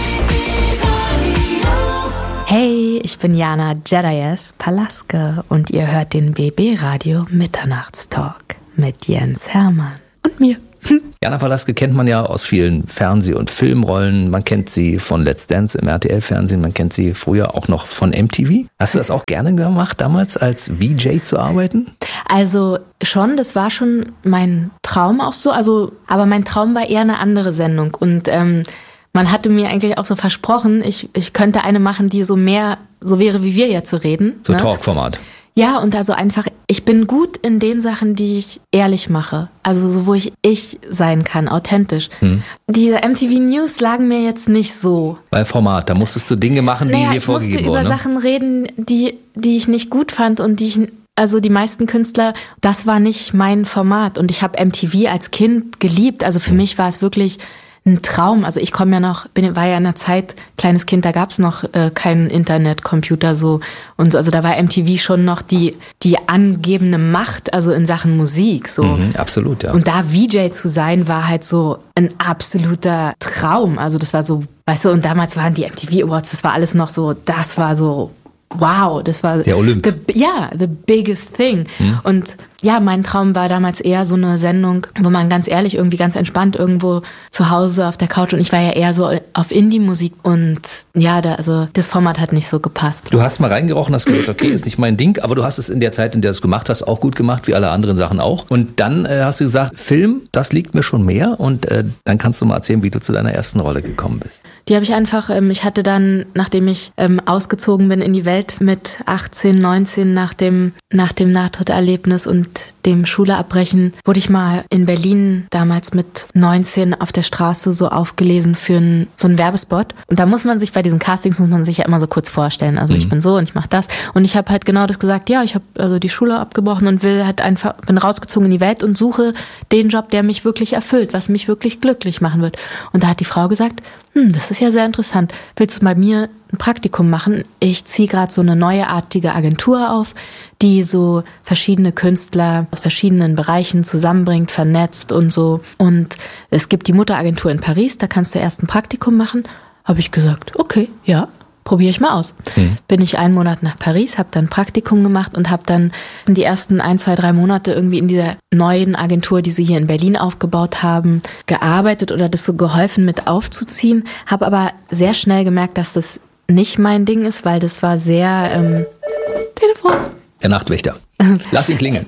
Hey, ich bin Jana Jedayes Palaske und ihr hört den BB Radio Mitternachtstalk mit Jens Hermann und mir. Jana Palaske kennt man ja aus vielen Fernseh- und Filmrollen. Man kennt sie von Let's Dance im RTL-Fernsehen. Man kennt sie früher auch noch von MTV. Hast du das auch gerne gemacht, damals als VJ zu arbeiten? Also schon, das war schon mein Traum auch so. Aber mein Traum war eher eine andere Sendung. Und man hatte mir eigentlich auch so versprochen, ich könnte eine machen, die so wäre, wie wir jetzt so reden. So ne? Talkformat. Ja, und also einfach, ich bin gut in den Sachen, die ich ehrlich mache. Also so, wo ich sein kann, authentisch. Diese MTV News lagen mir jetzt nicht so. Bei Format, da musstest du Dinge machen, die dir vorgegeben wurden. Ich musste über Sachen reden, die ich nicht gut fand und die meisten Künstler, das war nicht mein Format. Und ich habe MTV als Kind geliebt. Also für mich war es wirklich ein Traum. Also ich war ja in einer Zeit, kleines Kind, da gab's noch keinen Internetcomputer so und so. Also da war MTV schon noch die angebende Macht, also in Sachen Musik so. Absolut, ja. Und da VJ zu sein, war halt so ein absoluter Traum. Also das war so, weißt du, und damals waren die MTV Awards, das war alles noch so, das war so, wow, das war der Olymp. The biggest thing. Und ja, mein Traum war damals eher so eine Sendung, wo man ganz ehrlich irgendwie ganz entspannt irgendwo zu Hause auf der Couch, und ich war ja eher so auf Indie-Musik und ja, das Format hat nicht so gepasst. Du hast mal reingerochen, hast gesagt, okay, ist nicht mein Ding, aber du hast es in der Zeit, in der du es gemacht hast, auch gut gemacht, wie alle anderen Sachen auch. Und dann hast du gesagt, Film, das liegt mir schon mehr, und dann kannst du mal erzählen, wie du zu deiner ersten Rolle gekommen bist. Die habe ich einfach, ich hatte dann, nachdem ich ausgezogen bin in die Welt mit 18, 19, nach dem Nahtoderlebnis und dem Schuleabbrechen, wurde ich mal in Berlin damals mit 19 auf der Straße so aufgelesen für so einen Werbespot. Und da muss man sich, bei diesen Castings muss man sich ja immer so kurz vorstellen. Also ich bin so und ich mache das. Und ich habe halt genau das gesagt, ja, ich habe also die Schule abgebrochen und bin rausgezogen in die Welt und suche den Job, der mich wirklich erfüllt, was mich wirklich glücklich machen wird. Und da hat die Frau gesagt, das ist ja sehr interessant. Willst du bei mir ein Praktikum machen? Ich ziehe gerade so eine neuartige Agentur auf, die so verschiedene Künstler aus verschiedenen Bereichen zusammenbringt, vernetzt und so. Und es gibt die Mutteragentur in Paris, da kannst du erst ein Praktikum machen. Habe ich gesagt, okay, ja, probiere ich mal aus. Bin ich 1 Monat nach Paris, habe dann Praktikum gemacht und habe dann die ersten 1, 2, 3 Monate irgendwie in dieser neuen Agentur, die sie hier in Berlin aufgebaut haben, gearbeitet oder das so geholfen mit aufzuziehen. Habe aber sehr schnell gemerkt, dass das nicht mein Ding ist, weil das war sehr Telefon. Der Nachtwächter. Lass ihn klingeln.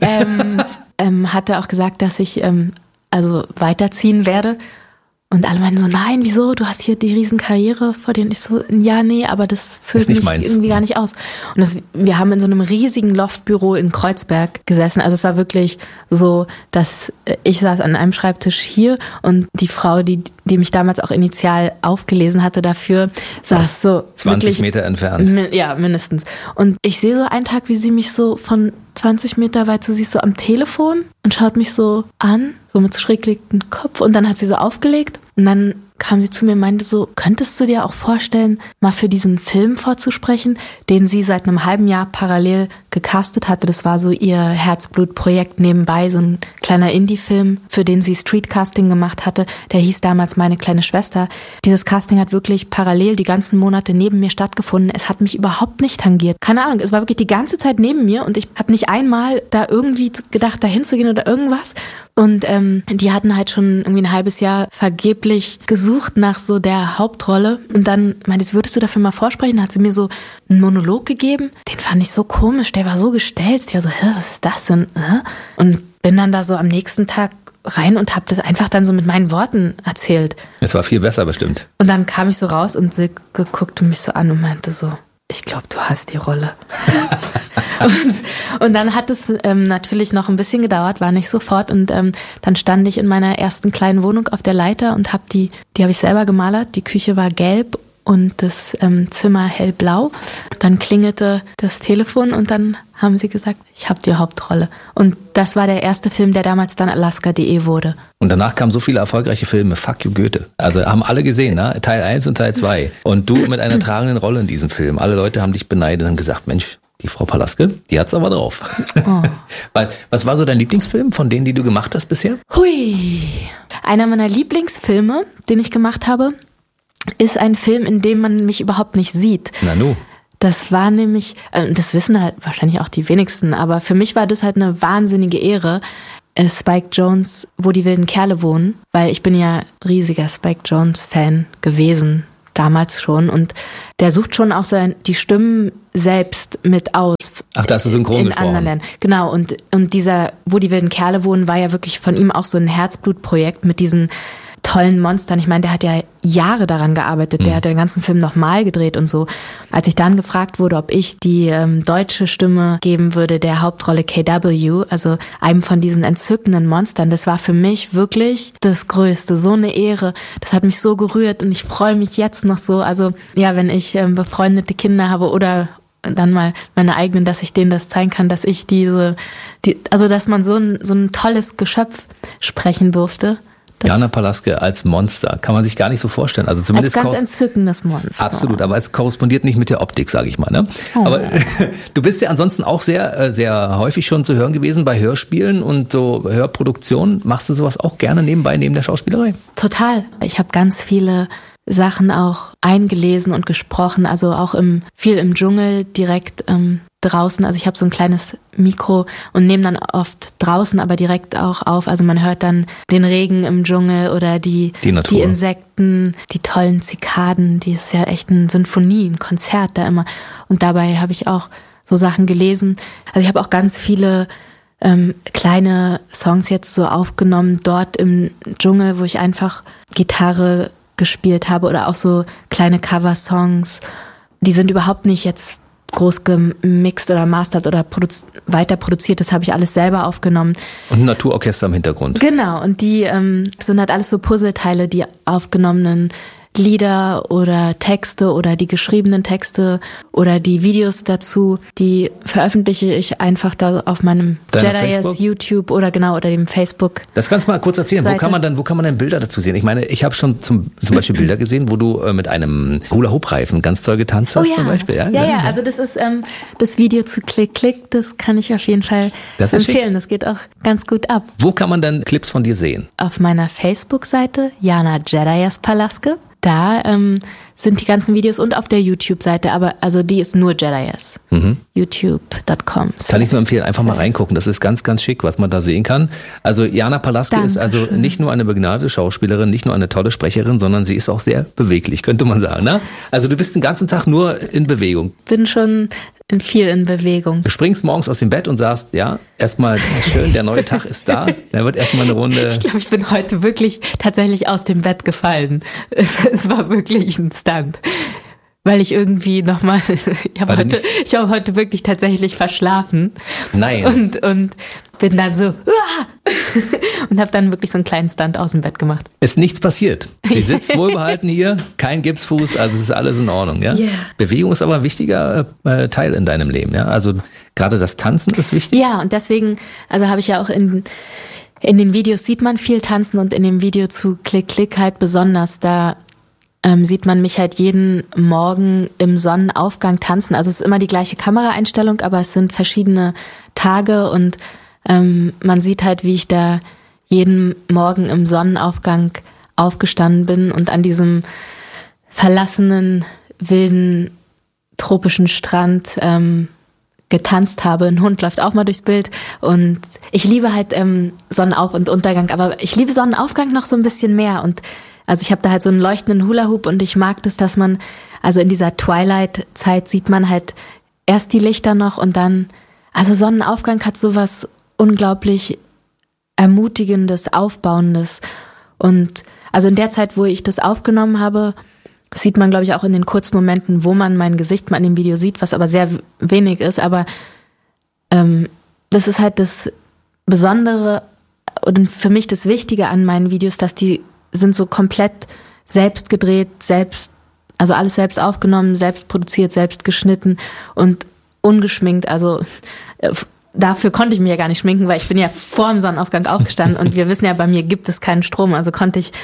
Hatte auch gesagt, dass ich weiterziehen werde. Und alle meinten so, nein, wieso? Du hast hier die Riesenkarriere vor dir. Und ich so, ja, nee, aber das füllt mich irgendwie gar nicht aus. Und wir haben in so einem riesigen Loftbüro in Kreuzberg gesessen. Also es war wirklich so, dass ich saß an einem Schreibtisch hier und die Frau, die mich damals auch initial aufgelesen hatte dafür, saß so 20 Meter entfernt. Ja, mindestens. Und ich sehe so einen Tag, wie sie mich so von 20 Meter weit, so siehst du am Telefon und schaut mich so an, so mit schräg gelegtem Kopf, und dann hat sie so aufgelegt und dann kam sie zu mir und meinte so, könntest du dir auch vorstellen, mal für diesen Film vorzusprechen, den sie seit einem halben Jahr parallel gecastet hatte. Das war so ihr Herzblutprojekt nebenbei, so ein kleiner Indie-Film, für den sie Streetcasting gemacht hatte. Der hieß damals Meine kleine Schwester. Dieses Casting hat wirklich parallel die ganzen Monate neben mir stattgefunden. Es hat mich überhaupt nicht tangiert. Keine Ahnung, es war wirklich die ganze Zeit neben mir und ich habe nicht einmal da irgendwie gedacht, da hinzugehen oder irgendwas. Und die hatten halt schon irgendwie ein halbes Jahr vergeblich gesucht nach so der Hauptrolle. Und dann meinte sie, würdest du dafür mal vorsprechen? Dann hat sie mir so einen Monolog gegeben. Den fand ich so komisch, der war so gestellt. Ich war so, was ist das denn? Und bin dann da so am nächsten Tag rein und habe das einfach dann so mit meinen Worten erzählt. Es war viel besser bestimmt. Und dann kam ich so raus und Silke guckte mich so an und meinte so, ich glaube, du hast die Rolle. und dann hat es natürlich noch ein bisschen gedauert, war nicht sofort. Und dann stand ich in meiner ersten kleinen Wohnung auf der Leiter und habe die habe ich selber gemalert. Die Küche war gelb und das Zimmer hellblau. Dann klingelte das Telefon und dann haben sie gesagt, ich habe die Hauptrolle. Und das war der erste Film, der damals dann Alaska.de wurde. Und danach kamen so viele erfolgreiche Filme, Fuck you Goethe. Also haben alle gesehen, ne? Teil 1 und Teil 2. Und du mit einer tragenden Rolle in diesem Film. Alle Leute haben dich beneidet und gesagt, Mensch, die Frau Palaske, die hat's aber drauf. Oh. Was war so dein Lieblingsfilm von denen, die du gemacht hast bisher? Hui. Einer meiner Lieblingsfilme, den ich gemacht habe, ist ein Film, in dem man mich überhaupt nicht sieht. Nanu. Das war nämlich, das wissen halt wahrscheinlich auch die wenigsten, aber für mich war das halt eine wahnsinnige Ehre, Spike Jonze, Wo die wilden Kerle wohnen, weil ich bin ja riesiger Spike Jonze-Fan gewesen, damals schon, und der sucht schon auch die Stimmen selbst mit aus. Ach, da hast du synchron gesprochen. In anderen Ländern. Genau, und dieser Wo die wilden Kerle wohnen war ja wirklich von ihm auch so ein Herzblutprojekt mit diesen tollen Monstern. Ich meine, der hat ja Jahre daran gearbeitet. Der hat den ganzen Film nochmal gedreht und so. Als ich dann gefragt wurde, ob ich die deutsche Stimme geben würde, der Hauptrolle KW, also einem von diesen entzückenden Monstern, das war für mich wirklich das Größte. So eine Ehre. Das hat mich so gerührt und ich freue mich jetzt noch so. Also ja, wenn ich befreundete Kinder habe oder dann mal meine eigenen, dass ich denen das zeigen kann, dass ich also dass man so ein tolles Geschöpf sprechen durfte. Jana Palaske als Monster kann man sich gar nicht so vorstellen. Also zumindest als ganz entzückendes Monster. Absolut, aber es korrespondiert nicht mit der Optik, sage ich mal. Ne? Oh. Aber du bist ja ansonsten auch sehr, sehr häufig schon zu hören gewesen bei Hörspielen und so Hörproduktionen. Machst du sowas auch gerne nebenbei, neben der Schauspielerei? Total. Ich habe ganz viele Sachen auch eingelesen und gesprochen, also auch viel im Dschungel direkt draußen. Also ich habe so ein kleines Mikro und nehme dann oft draußen, aber direkt auch auf. Also man hört dann den Regen im Dschungel oder die Insekten, die tollen Zikaden. Die ist ja echt eine Sinfonie, ein Konzert da immer. Und dabei habe ich auch so Sachen gelesen. Also ich habe auch ganz viele kleine Songs jetzt so aufgenommen dort im Dschungel, wo ich einfach Gitarre gespielt habe oder auch so kleine Cover-Songs. Die sind überhaupt nicht jetzt groß gemixt oder mastert oder weiter produziert. Das habe ich alles selber aufgenommen. Und ein Naturorchester im Hintergrund. Genau. Und die sind halt alles so Puzzleteile, die aufgenommenen Lieder oder Texte oder die geschriebenen Texte oder die Videos dazu, die veröffentliche ich einfach da auf meinem JediS YouTube oder dem Facebook. Das kannst du mal kurz erzählen. Wo kann man denn Bilder dazu sehen? Ich meine, ich habe schon zum Beispiel Bilder gesehen, wo du mit einem Hula-Hoop-Reifen ganz toll getanzt hast, zum Beispiel. Ja, also das ist das Video zu Klick, Klick, das kann ich auf jeden Fall empfehlen. Das geht auch ganz gut ab. Wo kann man denn Clips von dir sehen? Auf meiner Facebook-Seite, Jana JediS Palaske. Da sind die ganzen Videos und auf der YouTube-Seite, aber also die ist nur JediS. YouTube.com. Kann ich nur empfehlen, einfach mal reingucken. Das ist ganz, ganz schick, was man da sehen kann. Also Jana Palaske ist also nicht nur eine begnadete Schauspielerin, nicht nur eine tolle Sprecherin, sondern sie ist auch sehr beweglich, könnte man sagen. Ne? Also du bist den ganzen Tag nur in Bewegung. Bin schon viel in Bewegung. Du springst morgens aus dem Bett und sagst, ja, erstmal schön, der neue Tag ist da. Da wird erstmal eine Runde. Ich glaube, ich bin heute wirklich tatsächlich aus dem Bett gefallen. Es war wirklich ein Stunt. Weil ich irgendwie nochmal, ich habe heute wirklich tatsächlich verschlafen. Nein. Und bin dann so, und habe dann wirklich so einen kleinen Stunt aus dem Bett gemacht. Ist nichts passiert. Sie sitzt wohlbehalten hier, kein Gipsfuß, also es ist alles in Ordnung. Ja? Yeah. Bewegung ist aber ein wichtiger Teil in deinem Leben. Ja? Also gerade das Tanzen ist wichtig. Ja, und deswegen, also habe ich ja auch in den Videos sieht man viel tanzen und in dem Video zu Klick, Klick halt besonders, da sieht man mich halt jeden Morgen im Sonnenaufgang tanzen. Also es ist immer die gleiche Kameraeinstellung, aber es sind verschiedene Tage und man sieht halt, wie ich da jeden Morgen im Sonnenaufgang aufgestanden bin und an diesem verlassenen, wilden, tropischen Strand getanzt habe. Ein Hund läuft auch mal durchs Bild und ich liebe halt Sonnenauf- und Untergang, aber ich liebe Sonnenaufgang noch so ein bisschen mehr und also ich habe da halt so einen leuchtenden Hula-Hoop und ich mag das, dass man, also in dieser Twilight-Zeit sieht man halt erst die Lichter noch und dann, also Sonnenaufgang hat sowas unglaublich Ermutigendes, Aufbauendes. Und also in der Zeit, wo ich das aufgenommen habe, sieht man, glaube ich, auch in den kurzen Momenten, wo man mein Gesicht mal in dem Video sieht, was aber sehr wenig ist. Aber das ist halt das Besondere und für mich das Wichtige an meinen Videos, dass die sind so komplett selbst gedreht, also alles selbst aufgenommen, selbst produziert, selbst geschnitten und ungeschminkt. Also dafür konnte ich mich ja gar nicht schminken, weil ich bin ja vor dem Sonnenaufgang aufgestanden und wir wissen ja, bei mir gibt es keinen Strom, also konnte ich,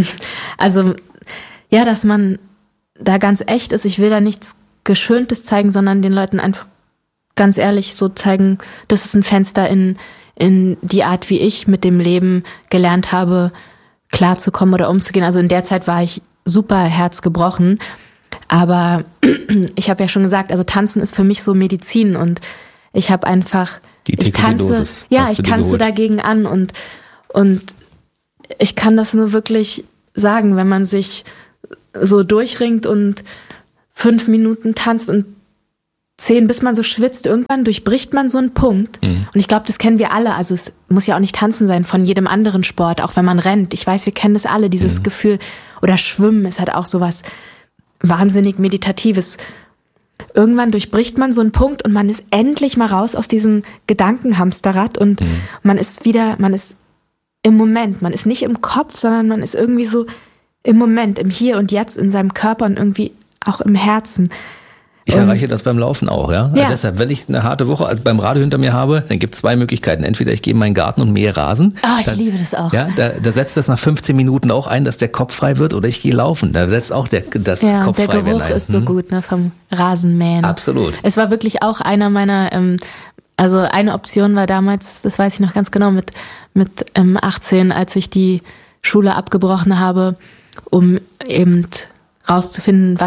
dass man da ganz echt ist. Ich will da nichts Geschöntes zeigen, sondern den Leuten einfach ganz ehrlich so zeigen, das ist ein Fenster in die Art, wie ich mit dem Leben gelernt habe, klarzukommen oder umzugehen. Also in der Zeit war ich super herzgebrochen, aber ich habe ja schon gesagt, also Tanzen ist für mich so Medizin und ich habe einfach, ich tanze dagegen an und ich kann das nur wirklich sagen, wenn man sich so durchringt und 5 Minuten tanzt und 10, bis man so schwitzt, irgendwann durchbricht man so einen Punkt. Und ich glaube, das kennen wir alle. Also es muss ja auch nicht Tanzen sein, von jedem anderen Sport, auch wenn man rennt. Ich weiß, wir kennen das alle, dieses Gefühl. Oder Schwimmen ist halt auch sowas wahnsinnig Meditatives. Irgendwann durchbricht man so einen Punkt und man ist endlich mal raus aus diesem Gedankenhamsterrad und man ist im Moment. Man ist nicht im Kopf, sondern man ist irgendwie so im Moment, im Hier und Jetzt, in seinem Körper und irgendwie auch im Herzen. Ich erreiche das beim Laufen auch, ja. Also deshalb, wenn ich eine harte Woche beim Radio hinter mir habe, dann gibt es 2 Möglichkeiten. Entweder ich gehe in meinen Garten und mähe Rasen. Ich liebe das auch. Ja, da setzt das nach 15 Minuten auch ein, dass der Kopf frei wird, oder ich gehe laufen. Da setzt auch das Kopf frei. Der Geruch ist so gut, ne, vom Rasenmähen. Absolut. Es war wirklich auch einer meiner, also eine Option war damals, das weiß ich noch ganz genau, mit 18, als ich die Schule abgebrochen habe, um eben rauszufinden,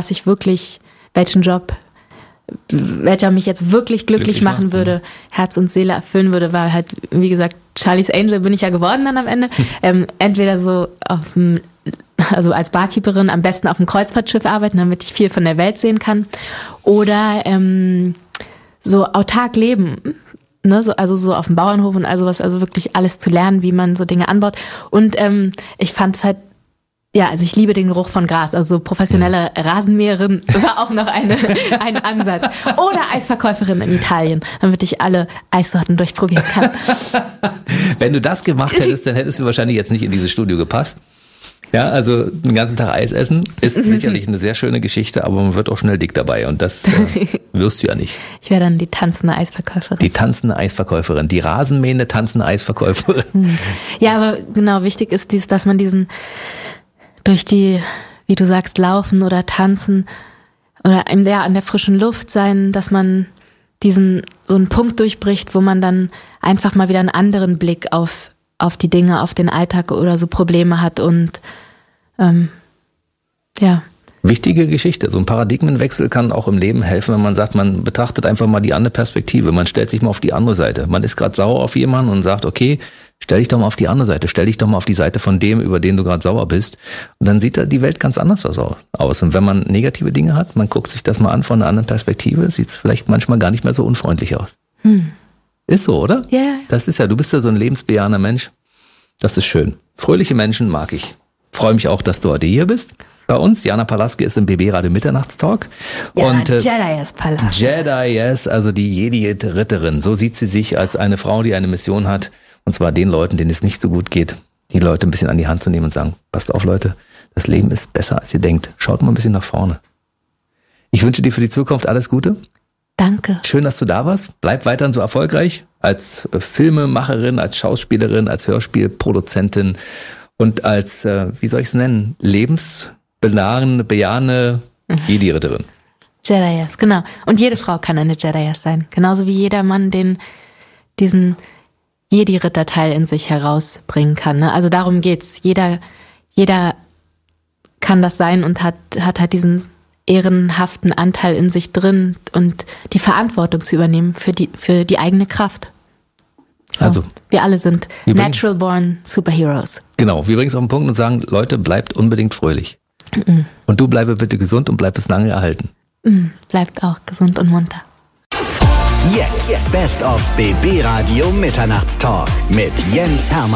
welcher mich jetzt wirklich glücklich machen würde, Herz und Seele erfüllen würde, war halt, wie gesagt, Charlie's Angel bin ich ja geworden dann am Ende. Entweder so also als Barkeeperin am besten auf dem Kreuzfahrtschiff arbeiten, damit ich viel von der Welt sehen kann. Oder so autark leben, ne? Also so auf dem Bauernhof und all sowas, also wirklich alles zu lernen, wie man so Dinge anbaut. Und ich fand es halt, also ich liebe den Geruch von Gras, also so professionelle Rasenmäherin war auch noch ein Ansatz. Oder Eisverkäuferin in Italien, damit ich alle Eissorten durchprobieren kann. Wenn du das gemacht hättest, dann hättest du wahrscheinlich jetzt nicht in dieses Studio gepasst. Ja, also den ganzen Tag Eis essen ist sicherlich eine sehr schöne Geschichte, aber man wird auch schnell dick dabei und das wirst du ja nicht. Ich wäre dann die tanzende Eisverkäuferin. Die tanzende Eisverkäuferin, die rasenmähende tanzende Eisverkäuferin. Ja, aber genau, wichtig ist dass man diesen durch die, wie du sagst, Laufen oder Tanzen oder an der frischen Luft sein, dass man so einen Punkt durchbricht, wo man dann einfach mal wieder einen anderen Blick auf die Dinge, auf den Alltag oder so Probleme hat und Wichtige Geschichte. So ein Paradigmenwechsel kann auch im Leben helfen, wenn man sagt, man betrachtet einfach mal die andere Perspektive. Man stellt sich mal auf die andere Seite. Man ist gerade sauer auf jemanden und sagt, okay, stell dich doch mal auf die andere Seite. Stell dich doch mal auf die Seite von dem, über den du gerade sauer bist. Und dann sieht die Welt ganz anders aus. Und wenn man negative Dinge hat, man guckt sich das mal an von einer anderen Perspektive, sieht es vielleicht manchmal gar nicht mehr so unfreundlich aus. Ist so, oder? Ja. Das ist du bist ja so ein lebensbejahender Mensch. Das ist schön. Fröhliche Menschen mag ich. Freue mich auch, dass du heute hier bist. Bei uns, Jana Palaske ist im BB Radio Mitternachtstalk. Ja, und Jedi Palaske. Jedi, also die Jedi-Ritterin. So sieht sie sich als eine Frau, die eine Mission hat. Und zwar den Leuten, denen es nicht so gut geht, die Leute ein bisschen an die Hand zu nehmen und sagen, passt auf Leute, das Leben ist besser, als ihr denkt. Schaut mal ein bisschen nach vorne. Ich wünsche dir für die Zukunft alles Gute. Danke. Schön, dass du da warst. Bleib weiterhin so erfolgreich als Filmemacherin, als Schauspielerin, als Hörspielproduzentin und als, wie soll ich es nennen, bejahende Jedi-Ritterin. Jedi, genau. Und jede Frau kann eine Jedi sein. Genauso wie jeder Mann diesen Jedi-Ritter-Teil in sich herausbringen kann. Ne? Also darum geht's. Jeder kann das sein und hat halt diesen ehrenhaften Anteil in sich drin und die Verantwortung zu übernehmen für die eigene Kraft. So, also wir alle sind natural born Superheroes. Genau, wir bringen es auf den Punkt und sagen, Leute, bleibt unbedingt fröhlich. Und du bleibe bitte gesund und bleib es lange erhalten. Bleibt auch gesund und munter. Jetzt Best of BB Radio Mitternachtstalk mit Jens Hermann.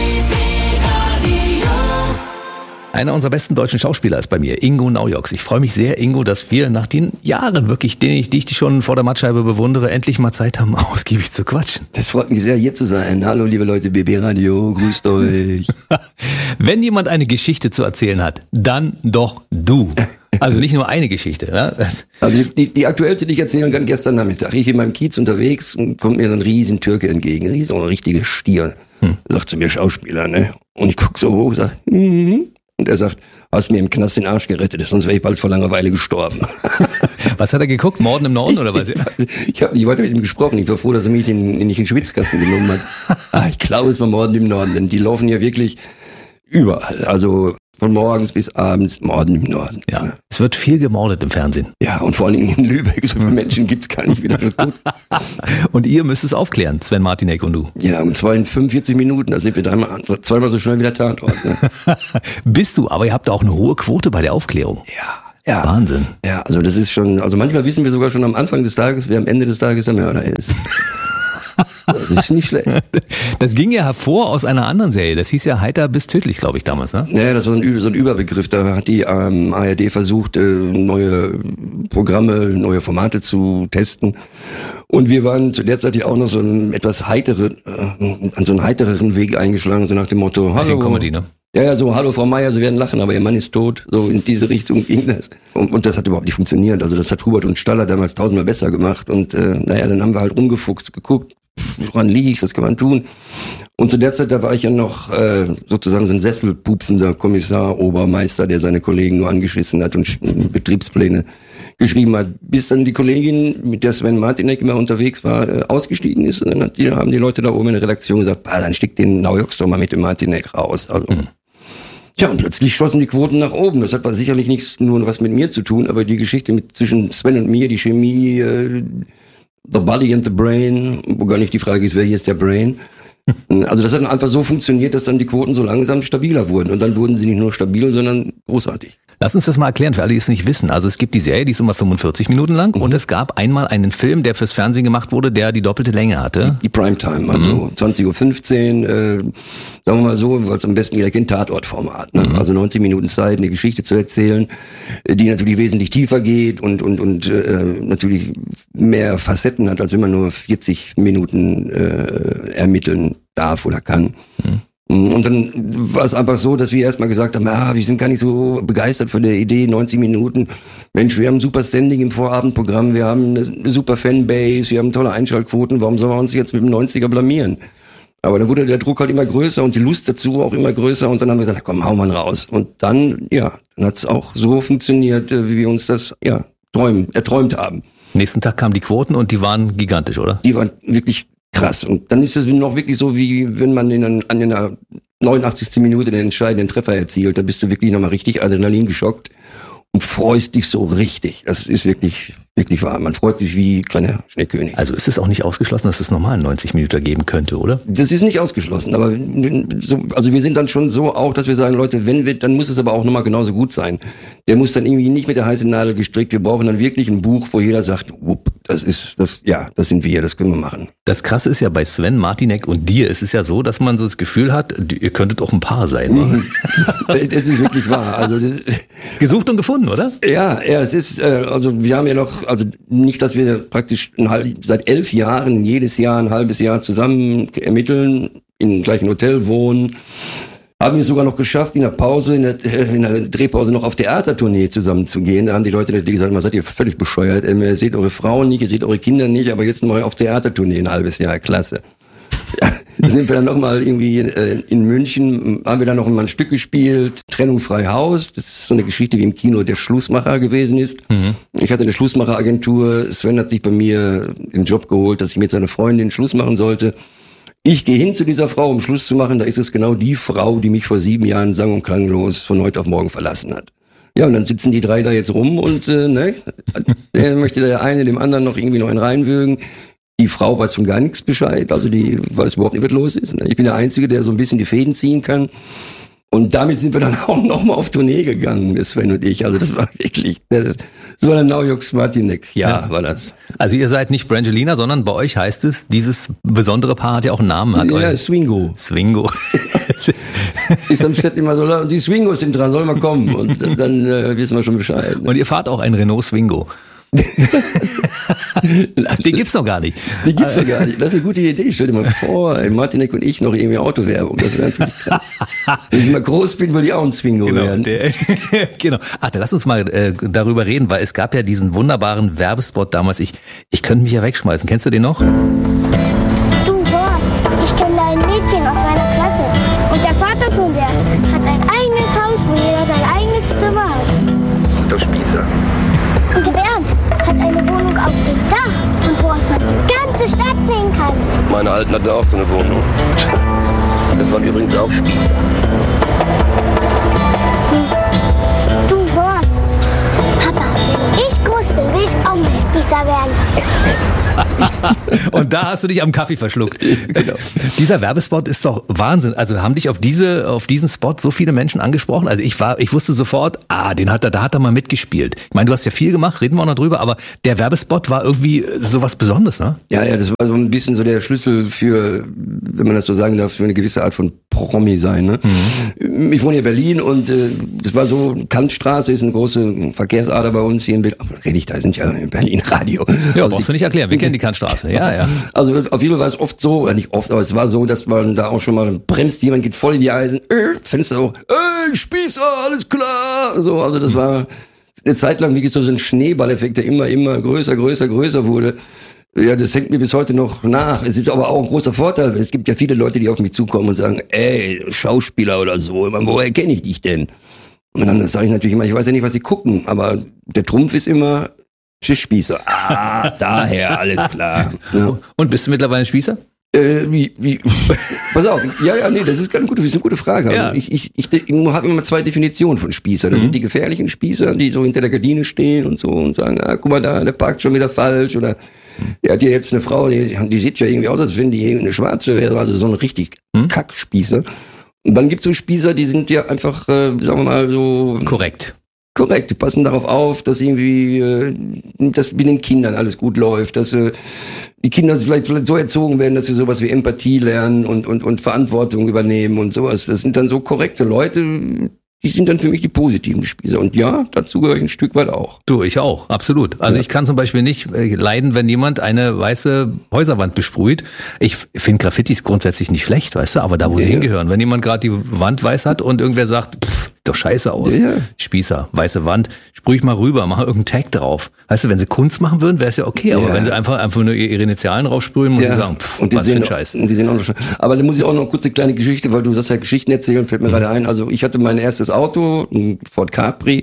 Einer unserer besten deutschen Schauspieler ist bei mir, Ingo Naujoks. Ich freue mich sehr, Ingo, dass wir nach den Jahren wirklich, die ich schon vor der Mattscheibe bewundere, endlich mal Zeit haben, ausgiebig zu quatschen. Das freut mich sehr, hier zu sein. Hallo, liebe Leute, BB Radio, grüßt euch. Wenn jemand eine Geschichte zu erzählen hat, dann doch du. Also nicht nur eine Geschichte. Ne? Also die aktuellste, die ich erzählen kann, gestern Nachmittag. Ich in meinem Kiez unterwegs und kommt mir so ein riesen Türke entgegen. So ein richtiger Stier. Sagt zu mir, Schauspieler, ne? Und ich guck so hoch, sag, Und er sagt, hast mir im Knast den Arsch gerettet, sonst wäre ich bald vor Langeweile gestorben. Was hat er geguckt? Morden im Norden oder was? Ich habe nicht weiter mit ihm gesprochen. Ich war froh, dass er mich nicht in den Schwitzkasten genommen hat. Ich glaube, es war Morden im Norden, denn die laufen ja wirklich überall. Also von morgens bis abends Morden im Norden. Ja, es wird viel gemordet im Fernsehen. Ja, und vor allen Dingen in Lübeck. So viele Menschen gibt's gar nicht wieder. Und ihr müsst es aufklären, Sven Martinek und du. Ja, um 45 Minuten, da sind wir zweimal so schnell wieder Tatort. Ne? Bist du, aber ihr habt auch eine hohe Quote bei der Aufklärung. Ja. Wahnsinn. Ja, also das ist schon, also manchmal wissen wir sogar schon am Anfang des Tages, wer am Ende des Tages der Mörder ist. Das ist nicht schlecht. Das ging ja hervor aus einer anderen Serie. Das hieß ja Heiter bis tödlich, glaube ich, damals, ne? Naja, das war so ein Überbegriff. Da hat die ARD versucht, neue Programme, neue Formate zu testen. Und wir waren zu der Zeit ja auch noch so einen etwas heitereren Weg eingeschlagen, so nach dem Motto, hallo. Comedy, ne? Ja, so, hallo Frau Meier, Sie werden lachen, aber Ihr Mann ist tot. So in diese Richtung ging das. Und das hat überhaupt nicht funktioniert. Also das hat Hubert und Staller damals 1000-mal besser gemacht. Und dann haben wir halt rumgefuchst, geguckt, woran liege ich, was kann man tun. Und zu der Zeit, da war ich ja noch sozusagen so ein sesselpupsender Kommissar, Obermeister, der seine Kollegen nur angeschissen hat und Betriebspläne geschrieben hat, bis dann die Kollegin, mit der Sven Martinek immer unterwegs war, ausgestiegen ist. Und dann haben die Leute da oben in der Redaktion gesagt, dann stieg den Naujoks doch mal mit dem Martinek raus. Also ja, und plötzlich schossen die Quoten nach oben. Das hat sicherlich nichts nur was mit mir zu tun, aber die Geschichte zwischen Sven und mir, die Chemie, the body and the brain, wo gar nicht die Frage ist, wer hier ist der Brain. Also das hat einfach so funktioniert, dass dann die Quoten so langsam stabiler wurden. Und dann wurden sie nicht nur stabil, sondern großartig. Lass uns das mal erklären, für alle, die es nicht wissen. Also es gibt die Serie, die ist immer 45 Minuten lang und es gab einmal einen Film, der fürs Fernsehen gemacht wurde, der die doppelte Länge hatte. Die Primetime, also 20.15 Uhr, sagen wir mal so, weil es am besten jeder kennt, Tatortformat. Ne? Also 90 Minuten Zeit, eine Geschichte zu erzählen, die natürlich wesentlich tiefer geht und natürlich mehr Facetten hat, als wenn man nur 40 Minuten ermitteln darf oder kann. Und dann war es einfach so, dass wir erstmal gesagt haben, wir sind gar nicht so begeistert von der Idee, 90 Minuten. Mensch, wir haben ein super Standing im Vorabendprogramm, wir haben eine super Fanbase, wir haben tolle Einschaltquoten, warum sollen wir uns jetzt mit dem 90er blamieren? Aber dann wurde der Druck halt immer größer und die Lust dazu auch immer größer und dann haben wir gesagt, komm, hauen wir raus. Und dann hat es auch so funktioniert, wie wir uns das erträumt haben. Nächsten Tag kamen die Quoten und die waren gigantisch, oder? Die waren wirklich krass. Und dann ist es noch wirklich so, wie wenn man an der 89. Minute den entscheidenden Treffer erzielt. Da bist du wirklich nochmal richtig Adrenalin geschockt und freust dich so richtig. Das ist wirklich, wirklich wahr. Man freut sich wie kleiner Schneekönig. Also ist es auch nicht ausgeschlossen, dass es normal 90 Minuten geben könnte, oder? Das ist nicht ausgeschlossen, aber also wir sind dann schon so auch, dass wir sagen, Leute, dann muss es aber auch nochmal genauso gut sein. Der muss dann irgendwie nicht mit der heißen Nadel gestrickt. Wir brauchen dann wirklich ein Buch, wo jeder sagt, das sind wir, das können wir machen. Das Krasse ist ja bei Sven Martinek und dir, ist es ja so, dass man so das Gefühl hat, ihr könntet auch ein Paar sein. Das ist wirklich wahr. Also gesucht und gefunden, oder? Ja, es ist, also wir haben ja noch, also nicht, dass wir praktisch seit 11 Jahren jedes Jahr ein halbes Jahr zusammen ermitteln, im gleichen Hotel wohnen. Haben wir es sogar noch geschafft, in der Pause, in der Drehpause noch auf Theatertournee zusammen zu gehen. Da haben die Leute natürlich gesagt, seid ihr völlig bescheuert. Ihr seht eure Frauen nicht, ihr seht eure Kinder nicht, aber jetzt mal auf Theatertournee ein halbes Jahr, klasse. Ja, sind wir dann nochmal irgendwie in München, haben wir dann noch mal ein Stück gespielt, Trennung frei Haus. Das ist so eine Geschichte, wie im Kino der Schlussmacher gewesen ist. Ich hatte eine Schlussmacheragentur, Sven hat sich bei mir den Job geholt, dass ich mit seiner Freundin Schluss machen sollte. Ich gehe hin zu dieser Frau, um Schluss zu machen. Da ist es genau die Frau, die mich vor 7 Jahren sang- und klanglos von heute auf morgen verlassen hat. Ja, und dann sitzen die drei da jetzt rum und der möchte der eine dem anderen noch irgendwie noch einen reinwürgen. Die Frau weiß von gar nichts Bescheid, also die weiß überhaupt nicht, was los ist. Ich bin der Einzige, der so ein bisschen die Fäden ziehen kann. Und damit sind wir dann auch nochmal auf Tournee gegangen, der Sven und ich. Also das war wirklich, das war der Naujoks Martinek. Ja, war das. Also ihr seid nicht Brangelina, sondern bei euch heißt es, dieses besondere Paar hat ja auch einen Namen. Ja, Swingo. Swingo. Ist am Set immer so, die Swingos sind dran, sollen wir kommen. Und dann wissen wir schon Bescheid. Und ihr fahrt auch einen Renault Swingo. Den gibt's noch gar nicht. Den gibt's noch gar nicht. Das ist eine gute Idee. Stell dir mal vor, Martinek und ich noch irgendwie Autowerbung. Das wäre natürlich krass. Wenn ich mal groß bin, will ich auch ein Swingo werden. Genau. Dann lass uns mal darüber reden, weil es gab ja diesen wunderbaren Werbespot damals. Ich könnte mich ja wegschmeißen. Kennst du den noch? Du Horst, ich kenne da ein Mädchen aus meiner Klasse. Und der Vater von der hat sein eigenes Haus, wo jeder sein eigenes Zimmer hat. Der Spießer. Und der Bernd hat eine Wohnung auf dem Dach und wo aus man die ganze Stadt sehen kann. Meine Alten hatten auch so eine Wohnung. Das waren übrigens auch Spießer. Du Horst, Papa, wenn ich groß bin, will ich auch mal Spießer werden. Und da hast du dich am Kaffee verschluckt. Genau. Dieser Werbespot ist doch Wahnsinn. Also haben dich auf diesen Spot so viele Menschen angesprochen? Also ich wusste sofort, da hat er mal mitgespielt. Ich meine, du hast ja viel gemacht, reden wir auch noch drüber, aber der Werbespot war irgendwie sowas Besonderes, ne? Ja, das war so ein bisschen so der Schlüssel für, wenn man das so sagen darf, für eine gewisse Art von Promi sein, ne? Mhm. Ich wohne hier in Berlin und das war so, Kantstraße ist eine große Verkehrsader bei uns hier in Berlin. Rede ich, da sind ja in Berlin Radio. Ja, also brauchst du nicht erklären, wir kennen die Kantstraße, ja. Also auf jeden Fall war es oft so, oder nicht oft, aber es war so, dass man da auch schon mal bremst, jemand geht voll in die Eisen, Fenster hoch, Spießer, alles klar, so, also das war eine Zeit lang wirklich so ein Schneeballeffekt, der immer größer wurde. Ja, das hängt mir bis heute noch nach. Es ist aber auch ein großer Vorteil, weil es gibt ja viele Leute, die auf mich zukommen und sagen, Schauspieler oder so, woher kenne ich dich denn? Und dann sage ich natürlich immer, ich weiß ja nicht, was sie gucken, aber der Trumpf ist immer Spießer. Daher, alles klar. Ja. Und bist du mittlerweile ein Spießer? Pass auf, das ist eine gute Frage. Also ich habe immer zwei Definitionen von Spießer. Das sind die gefährlichen Spießer, die so hinter der Gardine stehen und so und sagen, guck mal da, der parkt schon wieder falsch, oder der hat ja jetzt eine Frau, die sieht ja irgendwie aus, als wenn die eine Schwarze wäre, also so ein richtig Kackspießer. Und dann gibt's so Spießer, die sind ja einfach, sagen wir mal so... Korrekt, die passen darauf auf, dass irgendwie, dass mit den Kindern alles gut läuft, dass die Kinder vielleicht so erzogen werden, dass sie sowas wie Empathie lernen und Verantwortung übernehmen und sowas. Das sind dann so korrekte Leute, die sind dann für mich die positiven Spießer. Und ja, dazu gehöre ich ein Stück weit auch. Du, ich auch, absolut. Also ich kann zum Beispiel nicht leiden, wenn jemand eine weiße Häuserwand besprüht. Ich finde Graffitis grundsätzlich nicht schlecht, weißt du, aber da, wo sie hingehören. Wenn jemand gerade die Wand weiß hat und irgendwer sagt, doch scheiße aus. Ja. Spießer, weiße Wand, sprüh ich mal rüber, mach irgendeinen Tag drauf. Weißt du, wenn sie Kunst machen würden, wäre es ja okay, aber wenn sie einfach nur ihre Initialen draufsprühen, muss ich sagen, was für ein Scheiß. Und die sehen auch noch schön. Aber da muss ich auch noch kurz eine kleine Geschichte, weil du sagst ja Geschichten erzählen, fällt mir gerade ein. Also ich hatte mein erstes Auto, ein Ford Capri,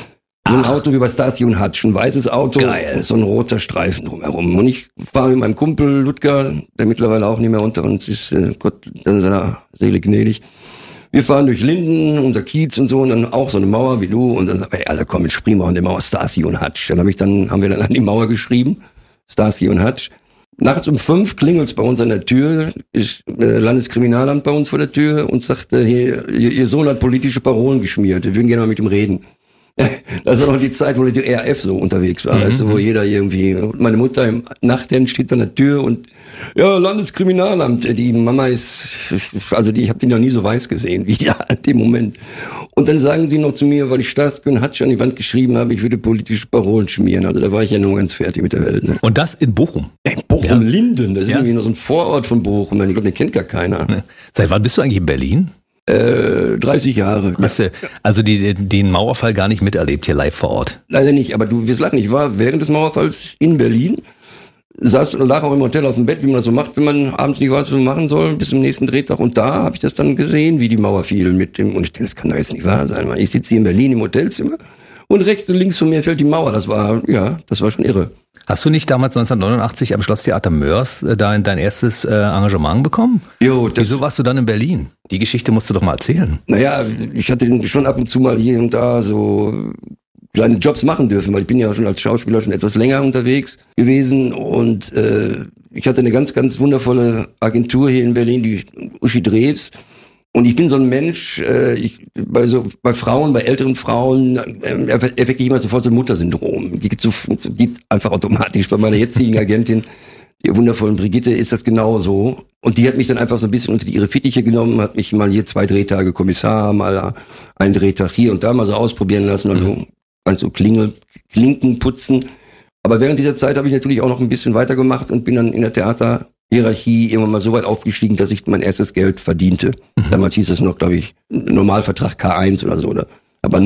so ein Auto wie bei Starsky und Hutch, ein weißes Auto, und so ein roter Streifen drumherum. Und ich fahre mit meinem Kumpel Ludger, der mittlerweile auch nicht mehr unter uns ist, Gott in seiner Seele gnädig. Wir fahren durch Linden, unser Kiez und so, und dann auch so eine Mauer wie du, und dann sagen wir, Alter, komm, jetzt springen wir an die Mauer Starsky und Hutch. Dann haben wir dann an die Mauer geschrieben, Starsky und Hutch. Nachts um 5 klingelt's bei uns an der Tür, ist Landeskriminalamt bei uns vor der Tür und sagt, ihr Sohn hat politische Parolen geschmiert, wir würden gerne mal mit ihm reden. Das war noch die Zeit, wo die RAF so unterwegs war, weißt du, wo jeder irgendwie, meine Mutter im Nachthemd steht an der Tür und Landeskriminalamt, die Mama ist, also ich habe die noch nie so weiß gesehen wie da in dem Moment. Und dann sagen sie noch zu mir, weil ich Starsky und Hutch an die Wand geschrieben habe, ich würde politische Parolen schmieren. Also da war ich ja nur ganz fertig mit der Welt. Ne? Und das in Bochum? In Bochum-Linden, das ist irgendwie noch so ein Vorort von Bochum. Ich glaube, den kennt gar keiner. Seit wann bist du eigentlich in Berlin? 30 Jahre. Hast du also den Mauerfall gar nicht miterlebt hier live vor Ort? Leider nicht, aber du wirst lachen. Ich war während des Mauerfalls in Berlin, lag auch im Hotel auf dem Bett, wie man das so macht, wenn man abends nicht weiß, was man machen soll, bis zum nächsten Drehtag. Und da habe ich das dann gesehen, wie die Mauer fiel und ich denke, das kann doch jetzt nicht wahr sein. Ich sitze hier in Berlin im Hotelzimmer und rechts und links von mir fällt die Mauer. Das war schon irre. Hast du nicht damals 1989 am Schlosstheater Mörs dein erstes Engagement bekommen? Wieso warst du dann in Berlin? Die Geschichte musst du doch mal erzählen. Naja, ich hatte schon ab und zu mal hier und da so kleine Jobs machen dürfen, weil ich bin ja schon als Schauspieler schon etwas länger unterwegs gewesen und ich hatte eine ganz, ganz wundervolle Agentur hier in Berlin, die Uschi Drews. Und ich bin so ein Mensch, bei Frauen, bei älteren Frauen, erwecke ich immer sofort so ein Muttersyndrom. Geht einfach automatisch. Bei meiner jetzigen Agentin, der wundervollen Brigitte, ist das genauso. Und die hat mich dann einfach so ein bisschen unter ihre Fittiche genommen, hat mich mal hier 2 Drehtage Kommissar, mal einen Drehtag hier und da mal so ausprobieren lassen, also Klinken putzen. Aber während dieser Zeit habe ich natürlich auch noch ein bisschen weitergemacht und bin dann in der Theaterhierarchie irgendwann mal so weit aufgestiegen, dass ich mein erstes Geld verdiente. Damals hieß es noch, glaube ich, Normalvertrag K1 oder so. Oder? Aber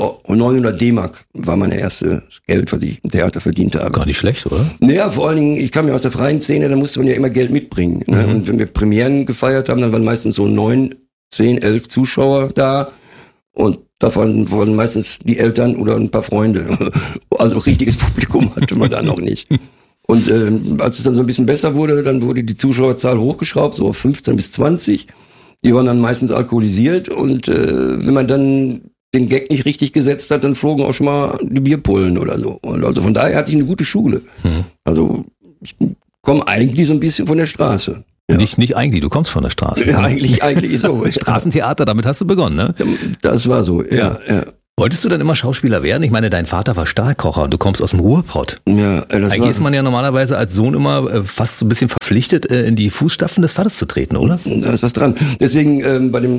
900 D-Mark war mein erstes Geld, was ich im Theater verdient habe. Gar nicht schlecht, oder? Naja, vor allen Dingen, ich kam ja aus der freien Szene, da musste man ja immer Geld mitbringen. Ne? Und wenn wir Premieren gefeiert haben, dann waren meistens so 9, 10, 11 Zuschauer da. Und davon wurden meistens die Eltern oder ein paar Freunde. Also richtiges Publikum hatte man da noch nicht. Und als es dann so ein bisschen besser wurde, dann wurde die Zuschauerzahl hochgeschraubt, so auf 15 bis 20. Die waren dann meistens alkoholisiert. Und wenn man dann den Gag nicht richtig gesetzt hat, dann flogen auch schon mal die Bierpullen oder so. Und also von daher hatte ich eine gute Schule. Also ich komme eigentlich so ein bisschen von der Straße. Ja. Nicht eigentlich, du kommst von der Straße. Ja, eigentlich so. Straßentheater, damit hast du begonnen, ne? Das war so, ja. Wolltest du dann immer Schauspieler werden? Ich meine, dein Vater war Stahlkocher und du kommst aus dem Ruhrpott. Ja, Eigentlich ist man ja normalerweise als Sohn immer fast so ein bisschen verpflichtet, in die Fußstapfen des Vaters zu treten, oder? Da ist was dran. Deswegen bei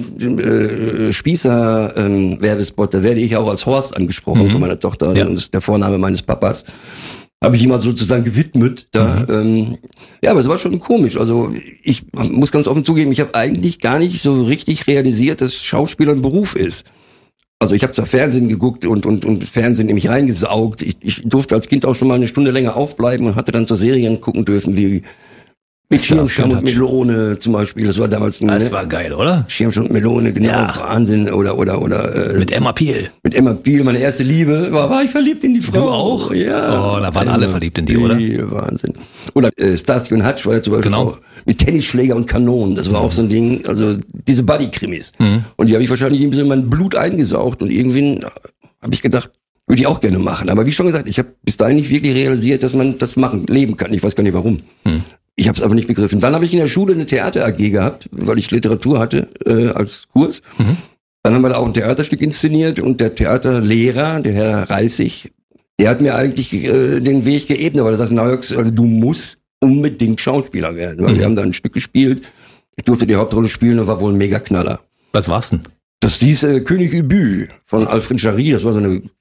dem Spießer-Werbespot, da werde ich auch als Horst angesprochen von meiner Tochter. Ja. Das ist der Vorname meines Papas. Habe ich ihm mal sozusagen gewidmet. Ja, aber es war schon komisch. Also ich muss ganz offen zugeben, ich habe eigentlich gar nicht so richtig realisiert, dass Schauspieler ein Beruf ist. Also ich habe zwar Fernsehen geguckt und Fernsehen in mich reingesaugt. Ich durfte als Kind auch schon mal eine Stunde länger aufbleiben und hatte dann so Serien gucken dürfen wie mit Schirmscham und Melone zum Beispiel. Das war damals das war geil, oder? Schirmscham und Melone, genau, ja. Wahnsinn. Oder mit Emma Peel. Mit Emma Peel, meine erste Liebe. War ich verliebt in die Frau. Du auch? Ja. Oh, da waren alle verliebt in die, oder? Wahnsinn. Oder Starsky und Hutch war ja zum Beispiel auch mit Tennisschläger und Kanonen. Das war auch so ein Ding, also diese Buddy-Krimis. Und die habe ich wahrscheinlich irgendwie so in mein Blut eingesaugt und irgendwie habe ich gedacht, würde ich auch gerne machen. Aber wie schon gesagt, ich habe bis dahin nicht wirklich realisiert, dass man das leben kann. Ich weiß gar nicht warum. Ich habe es aber nicht begriffen. Dann habe ich in der Schule eine Theater-AG gehabt, weil ich Literatur hatte als Kurs. Dann haben wir da auch ein Theaterstück inszeniert und der Theaterlehrer, der Herr Reissig, der hat mir eigentlich den Weg geebnet, weil er sagt, Naujoks, also du musst unbedingt Schauspieler werden. Weil wir haben da ein Stück gespielt, ich durfte die Hauptrolle spielen und war wohl ein Mega-Knaller. Was war's denn? Das hieß König Ubu von Alfred Jarry, das war so eine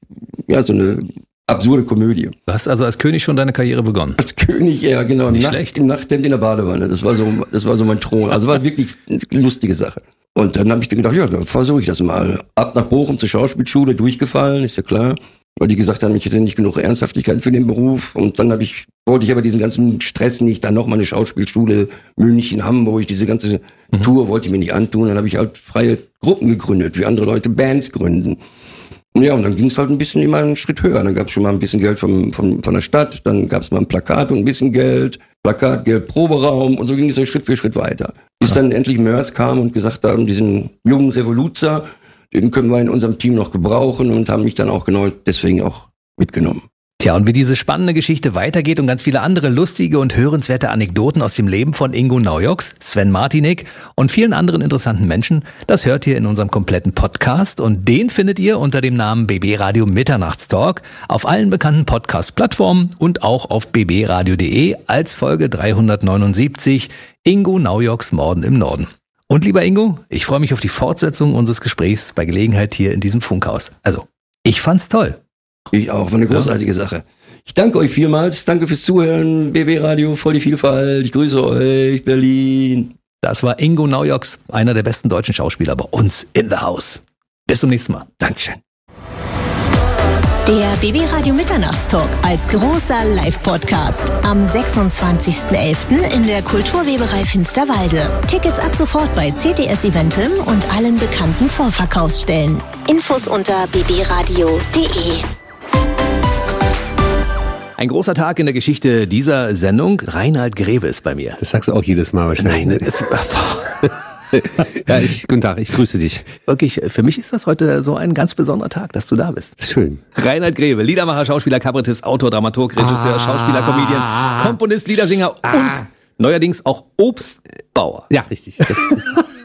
absurde Komödie. Du hast also als König schon deine Karriere begonnen? Als König, ja, genau. Nicht schlecht. Nachthemd in der Badewanne. Das war so mein Thron. Also war wirklich eine lustige Sache. Und dann habe ich gedacht, ja, dann versuche ich das mal. Ab nach Bochum zur Schauspielschule, durchgefallen, ist ja klar. Weil die gesagt haben, ich hätte nicht genug Ernsthaftigkeit für den Beruf. Und dann wollte ich aber diesen ganzen Stress nicht, dann nochmal eine Schauspielschule, München, Hamburg, diese ganze Tour wollte ich mir nicht antun. Dann habe ich halt freie Gruppen gegründet, wie andere Leute Bands gründen. Ja, und dann ging es halt ein bisschen immer einen Schritt höher. Dann gab es schon mal ein bisschen Geld von der Stadt, dann gab es mal ein Plakat und ein bisschen Geld, Plakatgeld, Proberaum und so ging es dann Schritt für Schritt weiter. Bis dann endlich Mörs kam und gesagt haben, diesen jungen Revoluzer, den können wir in unserem Team noch gebrauchen und haben mich dann auch genau deswegen auch mitgenommen. Tja, und wie diese spannende Geschichte weitergeht und ganz viele andere lustige und hörenswerte Anekdoten aus dem Leben von Ingo Naujoks, Sven Martinek und vielen anderen interessanten Menschen, das hört ihr in unserem kompletten Podcast und den findet ihr unter dem Namen BB Radio Mitternachtstalk auf allen bekannten Podcast-Plattformen und auch auf bbradio.de als Folge 379 Ingo Naujoks Morden im Norden. Und lieber Ingo, ich freue mich auf die Fortsetzung unseres Gesprächs bei Gelegenheit hier in diesem Funkhaus. Also, ich fand's toll. Ich auch, war eine großartige Sache. Ich danke euch vielmals, danke fürs Zuhören, BB Radio, voll die Vielfalt, ich grüße euch, Berlin. Das war Ingo Naujoks, einer der besten deutschen Schauspieler bei uns in the house. Bis zum nächsten Mal. Dankeschön. Der BB Radio Mitternachtstalk als großer Live-Podcast am 26.11. in der Kulturweberei Finsterwalde. Tickets ab sofort bei CTS Eventim und allen bekannten Vorverkaufsstellen. Infos unter bbradio.de. Ein großer Tag in der Geschichte dieser Sendung. Reinhard Grebe ist bei mir. Das sagst du auch jedes Mal wahrscheinlich. Nein, ja, guten Tag, ich grüße dich. Wirklich, für mich ist das heute so ein ganz besonderer Tag, dass du da bist. Schön. Reinhard Grebe, Liedermacher, Schauspieler, Kabarettist, Autor, Dramaturg, Regisseur, Schauspieler, Comedian, Komponist, Liedersinger und neuerdings auch Obstbauer. Ja, richtig.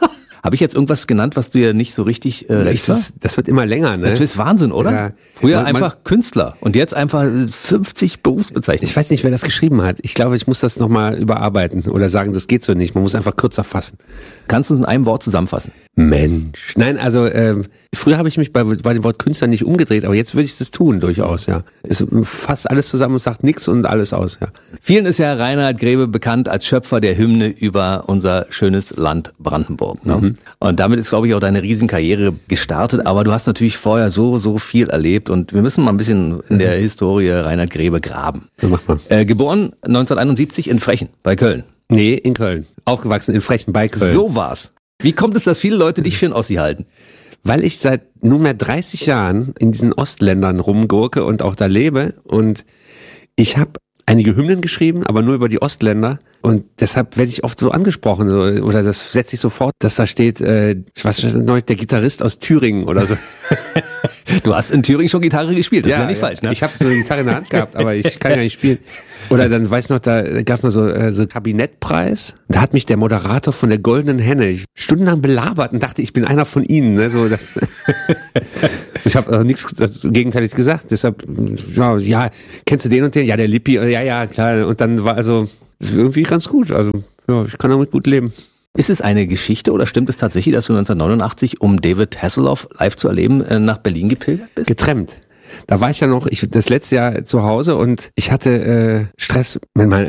Habe ich jetzt irgendwas genannt, was du ja nicht so richtig recht hast? Das wird immer länger, ne? Das ist Wahnsinn, oder? Ja. Früher einfach Künstler und jetzt einfach 50 Berufsbezeichnungen. Ich weiß nicht, wer das geschrieben hat. Ich glaube, ich muss das nochmal überarbeiten oder sagen, das geht so nicht. Man muss einfach kürzer fassen. Kannst du es in einem Wort zusammenfassen? Mensch. Nein, also früher habe ich mich bei dem Wort Künstler nicht umgedreht, aber jetzt würde ich das tun, durchaus, ja. Es fasst alles zusammen und sagt nichts und alles aus, ja. Vielen ist ja Reinhard Grebe bekannt als Schöpfer der Hymne über unser schönes Land Brandenburg. Ne? Mhm. Und damit ist, glaube ich, auch deine Riesenkarriere gestartet, aber du hast natürlich vorher so viel erlebt und wir müssen mal ein bisschen in der Historie Reinhard Grebe graben. Ja, mach mal. Geboren 1971 in Frechen bei Köln. Nee, in Köln. Aufgewachsen in Frechen bei Köln. So war's. Wie kommt es, dass viele Leute dich für einen Ossi halten? Weil ich seit nunmehr 30 Jahren in diesen Ostländern rumgurke und auch da lebe und ich habe einige Hymnen geschrieben, aber nur über die Ostländer und deshalb werde ich oft so angesprochen oder das setze ich sofort, dass da steht, was steht neulich, der Gitarrist aus Thüringen oder so. Du hast in Thüringen schon Gitarre gespielt, das ist ja nicht falsch, ne? Ich habe so eine Gitarre in der Hand gehabt, aber ich kann ja nicht spielen. Oder dann weiß noch, da gab es mal so Kabinettpreis. Da hat mich der Moderator von der Goldenen Henne stundenlang belabert und dachte, ich bin einer von ihnen. Ne? So, ich habe auch nichts Gegenteiliges gesagt. Deshalb, ja, kennst du den und den? Ja, der Lippi. Ja, klar. Und dann war also irgendwie ganz gut. Also ja, ich kann damit gut leben. Ist es eine Geschichte oder stimmt es tatsächlich, dass du 1989, um David Hasselhoff live zu erleben, nach Berlin gepilgert bist? Getrennt. Da war ich ja noch, das letzte Jahr zu Hause und ich hatte Stress mit meinen